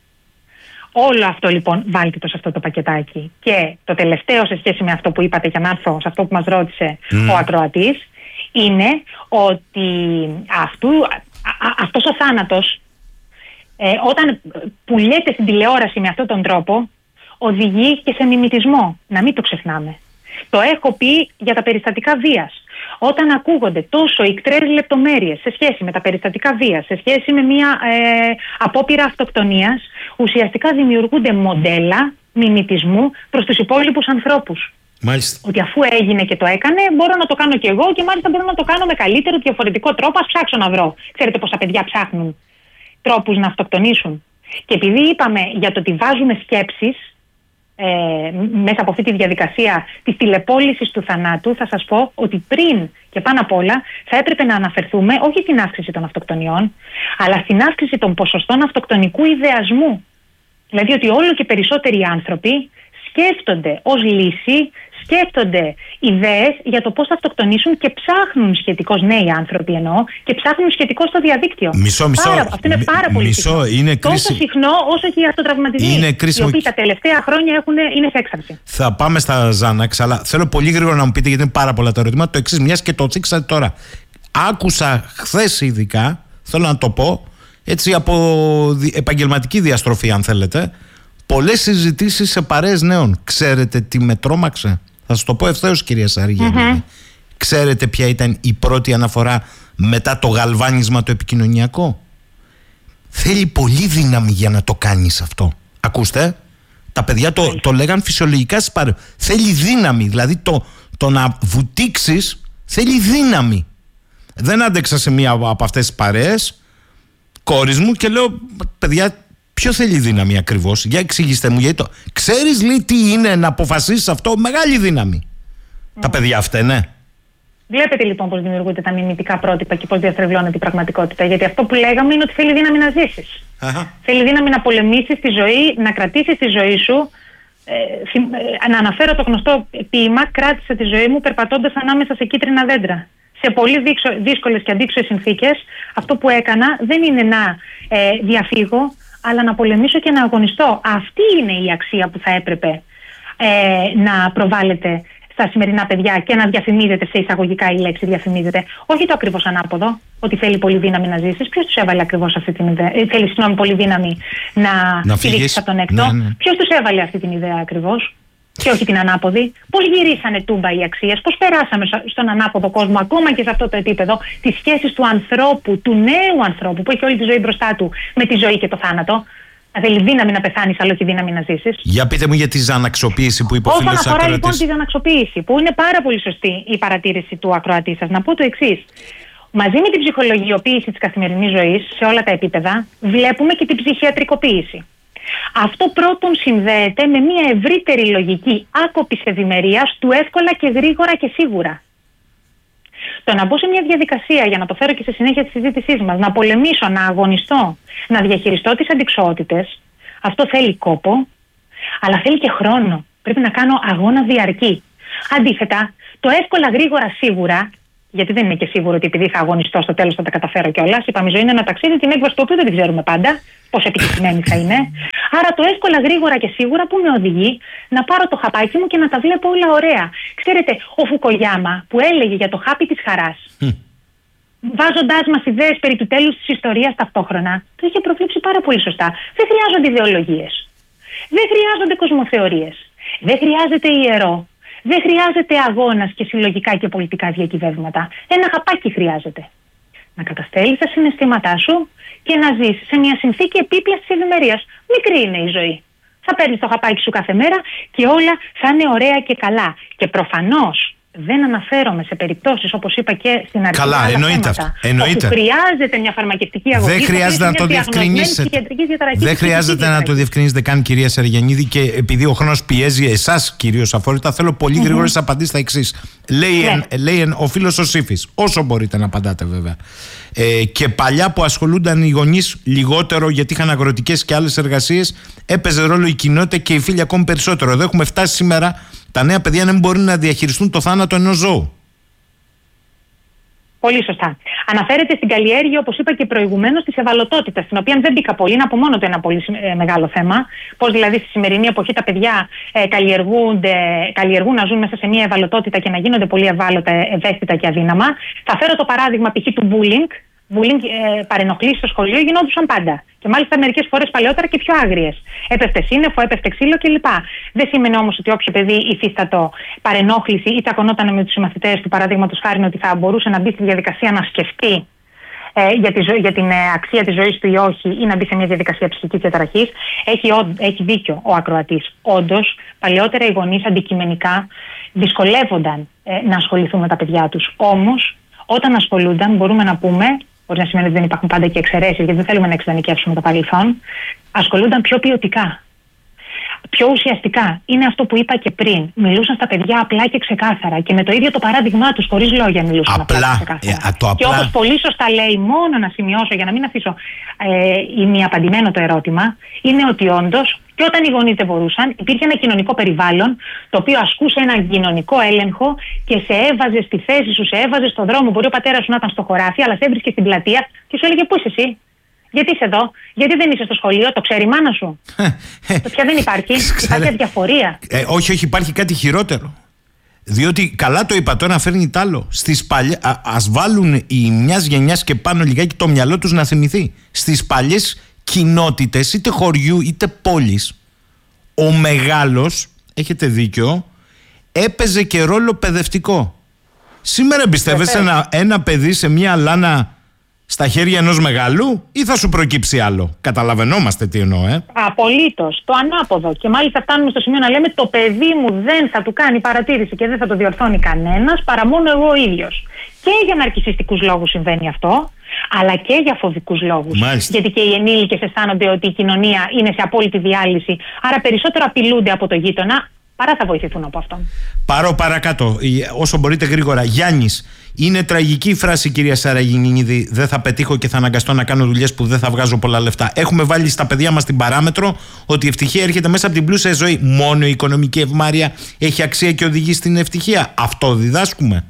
Όλο αυτό λοιπόν βάλτε το σε αυτό το πακετάκι. Και το τελευταίο σε σχέση με αυτό που είπατε, για να έρθω σε αυτό που μας ρώτησε mm. ο ακροατής, είναι ότι αυτού, α, α, αυτός ο θάνατος, ε, όταν πουλιέται στην τηλεόραση με αυτόν τον τρόπο, οδηγεί και σε μιμητισμό. Να μην το ξεχνάμε. Το έχω πει για τα περιστατικά βίας. Όταν ακούγονται τόσο ικτρές λεπτομέρειες σε σχέση με τα περιστατικά βίας, σε σχέση με μια ε, απόπειρα αυτοκτονίας, ουσιαστικά δημιουργούνται μοντέλα μιμητισμού προς τους υπόλοιπους ανθρώπους. Μάλιστα. Ότι αφού έγινε και το έκανε, μπορώ να το κάνω κι εγώ, και μάλιστα μπορώ να το κάνω με καλύτερο, διαφορετικό τρόπο. Ας ψάξω να βρω. Ξέρετε πόσα παιδιά ψάχνουν τρόπους να αυτοκτονήσουν. Και επειδή είπαμε για το ότι βάζουμε σκέψεις ε, μέσα από αυτή τη διαδικασία της τηλεπόλησης του θανάτου, θα σας πω ότι πριν και πάνω απ' όλα θα έπρεπε να αναφερθούμε όχι στην αύξηση των αυτοκτονιών, αλλά στην αύξηση των ποσοστών αυτοκτονικού ιδεασμού. Δηλαδή ότι όλο και περισσότεροι άνθρωποι σκέφτονται ως λύση, σκέφτονται ιδέες για το πώς θα αυτοκτονήσουν και ψάχνουν σχετικώς, νέοι άνθρωποι εννοώ, και ψάχνουν σχετικώς στο διαδίκτυο. Μισό, μισό. Πάρα, αυτό είναι πάρα πολύ μισό, συχνό. Είναι τόσο κρίση... συχνό όσο και οι αυτοτραυματισμοί, είναι κρίσιμο... οι οποίοι τα τελευταία χρόνια έχουν, είναι σε έξαρση. Θα πάμε στα Ζάναξ, αλλά θέλω πολύ γρήγορα να μου πείτε, γιατί είναι πάρα πολλά τα ερωτήματα, το εξής, μιας και το τσίξατε τώρα. Άκουσα χθες ειδικά, θέλω να το πω, έτσι από επαγγελματική διαστροφή αν θέλετε, πολλές συζητήσεις σε παρέες νέων. Ξέρετε τι με τρόμαξε? Θα σας το πω ευθέως, κυρία Σαργένη. Mm-hmm. Ξέρετε ποια ήταν η πρώτη αναφορά μετά το γαλβάνισμα το επικοινωνιακό? Θέλει πολύ δύναμη για να το κάνεις αυτό. Ακούστε, τα παιδιά το, το λέγαν φυσιολογικά στις παρέες. Θέλει δύναμη, δηλαδή το, το να βουτήξεις θέλει δύναμη. Δεν άντεξα σε μία από αυτές τις παρέες, κόρης μου, και λέω, παιδιά, ποιο θέλει δύναμη ακριβώς? Για εξηγήστε μου, γιατί το... Ξέρεις, λέει, τι είναι να αποφασίσεις αυτό? Μεγάλη δύναμη. Mm. Τα παιδιά αυτά, ναι. Βλέπετε λοιπόν πώς δημιουργούνται τα μιμητικά πρότυπα και πώς διαστρεβλώνεται η πραγματικότητα. Γιατί αυτό που λέγαμε είναι ότι θέλει δύναμη να ζήσεις. Uh-huh. Θέλει δύναμη να πολεμήσεις τη ζωή, να κρατήσεις τη ζωή σου. Ε, ε, να αναφέρω το γνωστό ποίημα, κράτησα τη ζωή μου περπατώντας ανάμεσα σε κίτρινα δέντρα. Σε πολύ δύσκολες και αντίξωες συνθήκες, αυτό που έκανα δεν είναι να ε, διαφύγω, αλλά να πολεμήσω και να αγωνιστώ. Αυτή είναι η αξία που θα έπρεπε ε, να προβάλλεται στα σημερινά παιδιά και να διαφημίζεται, σε εισαγωγικά η λέξη διαφημίζεται. Όχι το ακριβώς ανάποδο, ότι θέλει πολύ δύναμη να ζήσεις. Ποιος τους έβαλε ακριβώς αυτή την ιδέα? Ε, θέλει, συγγνώμη, πολύ δύναμη να, να φύγεις από τον έκτο. Ναι, ναι. Ποιος τους έβαλε αυτή την ιδέα ακριβώς? Και όχι την ανάποδη. Πώς γυρίσανε τούμπα οι αξίες, πώς περάσαμε στον ανάποδο κόσμο, ακόμα και σε αυτό το επίπεδο, τις σχέσεις του ανθρώπου, του νέου ανθρώπου που έχει όλη τη ζωή μπροστά του, με τη ζωή και το θάνατο. Να θέλει δύναμη να πεθάνεις, αλλά όχι δύναμη να ζήσεις. Για πείτε μου για τη ζαναξοποίηση που είπε ο φίλος ακροατής. Όσον αφορά λοιπόν τη ζαναξοποίηση, που είναι πάρα πολύ σωστή η παρατήρηση του ακροατή σας, να πω το εξής. μαζί με την ψυχολογιοποίηση της καθημερινής ζωής σε όλα τα επίπεδα, βλέπουμε και την ψυχιατρικοποίηση. Αυτό πρώτον συνδέεται με μια ευρύτερη λογική άκοπης ευημερίας του εύκολα και γρήγορα και σίγουρα. Το να μπω σε μια διαδικασία, για να το φέρω και σε συνέχεια της συζήτησής μας, να πολεμήσω, να αγωνιστώ, να διαχειριστώ τις αντιξοότητες, αυτό θέλει κόπο, αλλά θέλει και χρόνο. Πρέπει να κάνω αγώνα διαρκή. Αντίθετα, το εύκολα, γρήγορα, σίγουρα, γιατί δεν είναι και σίγουρο ότι επειδή θα αγωνιστώ στο τέλος θα τα καταφέρω κιόλας. Είπαμε, η ζωή είναι ένα ταξίδι, την έκβαση του οποίου δεν την ξέρουμε πάντα πόσο επιτυχημένη θα είναι. Άρα το εύκολα, γρήγορα και σίγουρα που με οδηγεί να πάρω το χαπάκι μου και να τα βλέπω όλα ωραία. Ξέρετε, ο Φουκογιάμα που έλεγε για το χάπι της χαράς, mm. βάζοντάς μας ιδέες περί του τέλους της ιστορίας ταυτόχρονα, το είχε προβλέψει πάρα πολύ σωστά. Δεν χρειάζονται ιδεολογίες. Δεν χρειάζονται κοσμοθεωρίες. Δεν χρειάζεται ιερό. Δεν χρειάζεται αγώνας και συλλογικά και πολιτικά διακυβεύματα. Ένα χαπάκι χρειάζεται. Να καταστέλεις τα συναισθήματά σου και να ζεις σε μια συνθήκη επίπειας της ευημερίας. Μικρή είναι η ζωή. Θα παίρνεις το χαπάκι σου κάθε μέρα και όλα θα είναι ωραία και καλά. Και προφανώς δεν αναφέρομαι σε περιπτώσεις, όπως είπα και στην αρχή. Καλά, εννοείται αυτό. Εννοείται. Όπου χρειάζεται μια φαρμακευτική αγωγή. Δεν χρειάζεται να το διευκρινίσετε. Δεν χρειάζεται να το διευκρινίσετε καν, κυρία Σαργιανίδη, και επειδή ο χρόνος πιέζει εσάς κυρίως αφόρητα, θέλω πολύ mm-hmm. γρήγορες απαντήσεις στα εξής. Λέει, ναι. εν, λέει εν, ο φίλος ο Σύφης, όσο μπορείτε να απαντάτε βέβαια. Ε, και παλιά που ασχολούνταν οι γονείς λιγότερο γιατί είχαν αγροτικές και άλλες εργασίες, έπαιζε ρόλο η κοινότητα και οι φίλοι ακόμη περισσότερο. Εδώ έχουμε φτάσει σήμερα τα νέα παιδιά να μην μπορούν να διαχειριστούν το θάνατο ενός ζώου. Πολύ σωστά. Αναφέρεται στην καλλιέργεια, όπως είπα και προηγουμένως, της ευαλωτότητας, στην οποία δεν μπήκα πολύ, είναι από μόνο το ένα πολύ ε, μεγάλο θέμα. Πώς δηλαδή στη σημερινή εποχή τα παιδιά ε, καλλιεργούν να ζουν μέσα σε μια ευαλωτότητα και να γίνονται πολύ ευάλωτα, ευαίσθητα και αδύναμα. Θα φέρω το παράδειγμα π.χ. του bullying. Bullying, ε, παρενοχλήσεις στο σχολείο γινόντουσαν πάντα. Και μάλιστα μερικές φορές παλαιότερα και πιο άγριες. Έπεφτε σύννεφο, έπεφτε ξύλο κλπ. Δεν σημαίνει όμως ότι όποιο παιδί υφίστατο παρενόχληση ή τσακωνόταν με τους συμμαθητές του, παραδείγματος χάρη, ότι θα μπορούσε να μπει στη διαδικασία να σκεφτεί ε, για, τη ζω... για την ε, αξία της ζωής του ή όχι, ή να μπει σε μια διαδικασία ψυχικής διαταραχής. Έχει, ο... Έχει δίκιο ο ακροατής. Όντως, παλαιότερα οι γονείς αντικειμενικά δυσκολεύονταν ε, να ασχοληθούν με τα παιδιά τους. Όμως, όταν ασχολούνταν, μπορούμε να πούμε. Μπορεί να σημαίνει ότι δεν υπάρχουν πάντα και εξαιρέσεις, γιατί δεν θέλουμε να εξειδανικεύσουμε το παρελθόν. Ασχολούνταν πιο ποιοτικά, πιο ουσιαστικά. Είναι αυτό που είπα και πριν. Μιλούσαν στα παιδιά απλά και ξεκάθαρα και με το ίδιο το παράδειγμά τους, χωρίς λόγια μιλούσαν απλά, απλά και ξεκάθαρα. Ε, το απλά. Και όπως πολύ σωστά λέει, μόνο να σημειώσω για να μην αφήσω ε, ημιαπαντημένο το ερώτημα, είναι ότι όντως και όταν οι γονείς δεν μπορούσαν, υπήρχε ένα κοινωνικό περιβάλλον το οποίο ασκούσε έναν κοινωνικό έλεγχο και σε έβαζε στη θέση σου, σε έβαζε στον δρόμο. Μπορεί ο πατέρας σου να ήταν στο χωράφι, αλλά σε έβρισκε στην πλατεία και σου έλεγε: πού είσαι εσύ, γιατί είσαι εδώ, γιατί δεν είσαι στο σχολείο, το ξέρει η μάνα σου. Το πια δεν υπάρχει. Υπάρχει αδιαφορία. Ε, όχι, όχι, υπάρχει κάτι χειρότερο. Διότι καλά το είπα, τώρα φέρνει τ' άλλο. Στις παλιές, α, ας βάλουν οι μιας γενιάς και πάνω λιγάκι το μυαλό τους να θυμηθεί. Στις παλιές κοινότητες, είτε χωριού είτε πόλης, ο μεγάλος, έχετε δίκιο, έπαιζε και ρόλο παιδευτικό. Σήμερα εμπιστεύεσαι ένα, ένα παιδί σε μια λάνα στα χέρια ενός μεγάλου ή θα σου προκύψει άλλο? Καταλαβαίνόμαστε τι εννοώ, ε. Απολύτως. Το ανάποδο. Και μάλιστα φτάνουμε στο σημείο να λέμε: το παιδί μου δεν θα του κάνει παρατήρηση και δεν θα το διορθώνει κανένας παρά μόνο εγώ ο ίδιος. Και για ναρκισσιστικούς λόγους συμβαίνει αυτό, αλλά και για φοβικούς λόγους. Μάλιστα. Γιατί και οι ενήλικες αισθάνονται ότι η κοινωνία είναι σε απόλυτη διάλυση, άρα περισσότερο απειλούνται από το γείτονα παρά θα βοηθηθούν από αυτόν. Πάρω παρακάτω, όσο μπορείτε γρήγορα. Γιάννης, είναι τραγική η φράση, κυρία Σαραγινίδη, δεν θα πετύχω και θα αναγκαστώ να κάνω δουλειές που δεν θα βγάζω πολλά λεφτά. Έχουμε βάλει στα παιδιά μας την παράμετρο ότι η ευτυχία έρχεται μέσα από την πλούσια ζωή. Μόνο η οικονομική ευμάρεια έχει αξία και οδηγεί στην ευτυχία. Αυτό διδάσκουμε?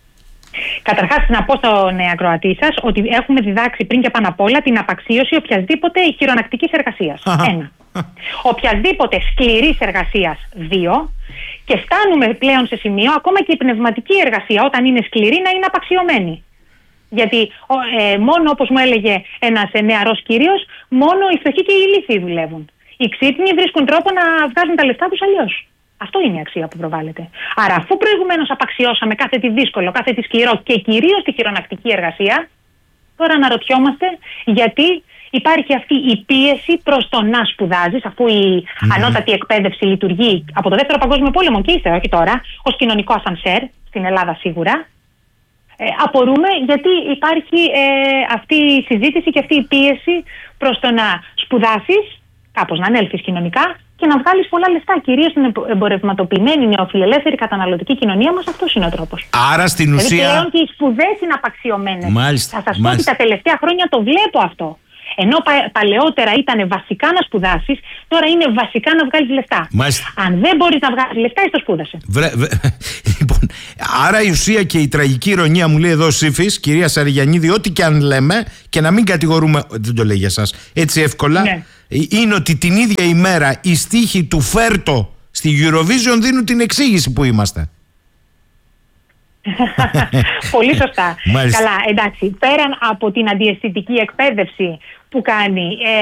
Καταρχάς, να πω στον ακροατή σας ότι έχουμε διδάξει πριν και πάνω απ' όλα την απαξίωση οποιασδήποτε χειρονακτικής εργασίας. Ένα. Οποιασδήποτε σκληρής εργασίας. Δύο. Και φτάνουμε πλέον σε σημείο ακόμα και η πνευματική εργασία, όταν είναι σκληρή, να είναι απαξιωμένη. Γιατί ε, μόνο, όπως μου έλεγε ένας ε, νεαρός κύριος, μόνο οι φτωχοί και οι ηλίθιοι δουλεύουν. Οι ξύπνοι βρίσκουν τρόπο να βγάζουν τα λεφτά τους αλλιώς. Αυτό είναι η αξία που προβάλλεται. Άρα, αφού προηγουμένως απαξιώσαμε κάθε τι δύσκολο, κάθε τι σκληρό και κυρίως τη χειρονακτική εργασία, τώρα αναρωτιόμαστε γιατί υπάρχει αυτή η πίεση προς το να σπουδάζεις, αφού η mm. ανώτατη εκπαίδευση λειτουργεί από το Δεύτερο Παγκόσμιο Πόλεμο και ύστερα, όχι τώρα, ως κοινωνικό ασανσέρ, στην Ελλάδα σίγουρα. ε, απορούμε γιατί υπάρχει ε, αυτή η συζήτηση και αυτή η πίεση προς το να σπουδάσεις, κάπως να ανέλθεις κοινωνικά και να βγάλεις πολλά λεφτά. Κυρίως στην εμπορευματοποιημένη νεοφιλελεύθερη καταναλωτική κοινωνία μας αυτός είναι ο τρόπος. Άρα στην ουσία. Δηλαδή πλέον και οι σπουδές είναι απαξιωμένες. Μάλιστα, Θα σας πω μάλιστα. ότι τα τελευταία χρόνια το βλέπω αυτό. Ενώ πα, παλαιότερα ήταν βασικά να σπουδάσεις, τώρα είναι βασικά να βγάλεις λεφτά. Μάλιστα. Αν δεν μπορείς να βγάλεις λεφτά, είσαι το σπούδασε. Βρε, βρε, λοιπόν, άρα η ουσία και η τραγική ηρωνία, μου λέει εδώ ο Σύφης, κυρία Σαριγιαννίδη, ό,τι και αν λέμε και να μην κατηγορούμε, δεν το λέει για σας έτσι εύκολα, ναι. Είναι ότι την ίδια ημέρα οι στίχοι του Φέρτο στη Eurovision δίνουν την εξήγηση που είμαστε. Πολύ σωστά. Μάλιστα. Καλά, εντάξει. Πέραν από την αντιαισθητική εκπαίδευση που κάνει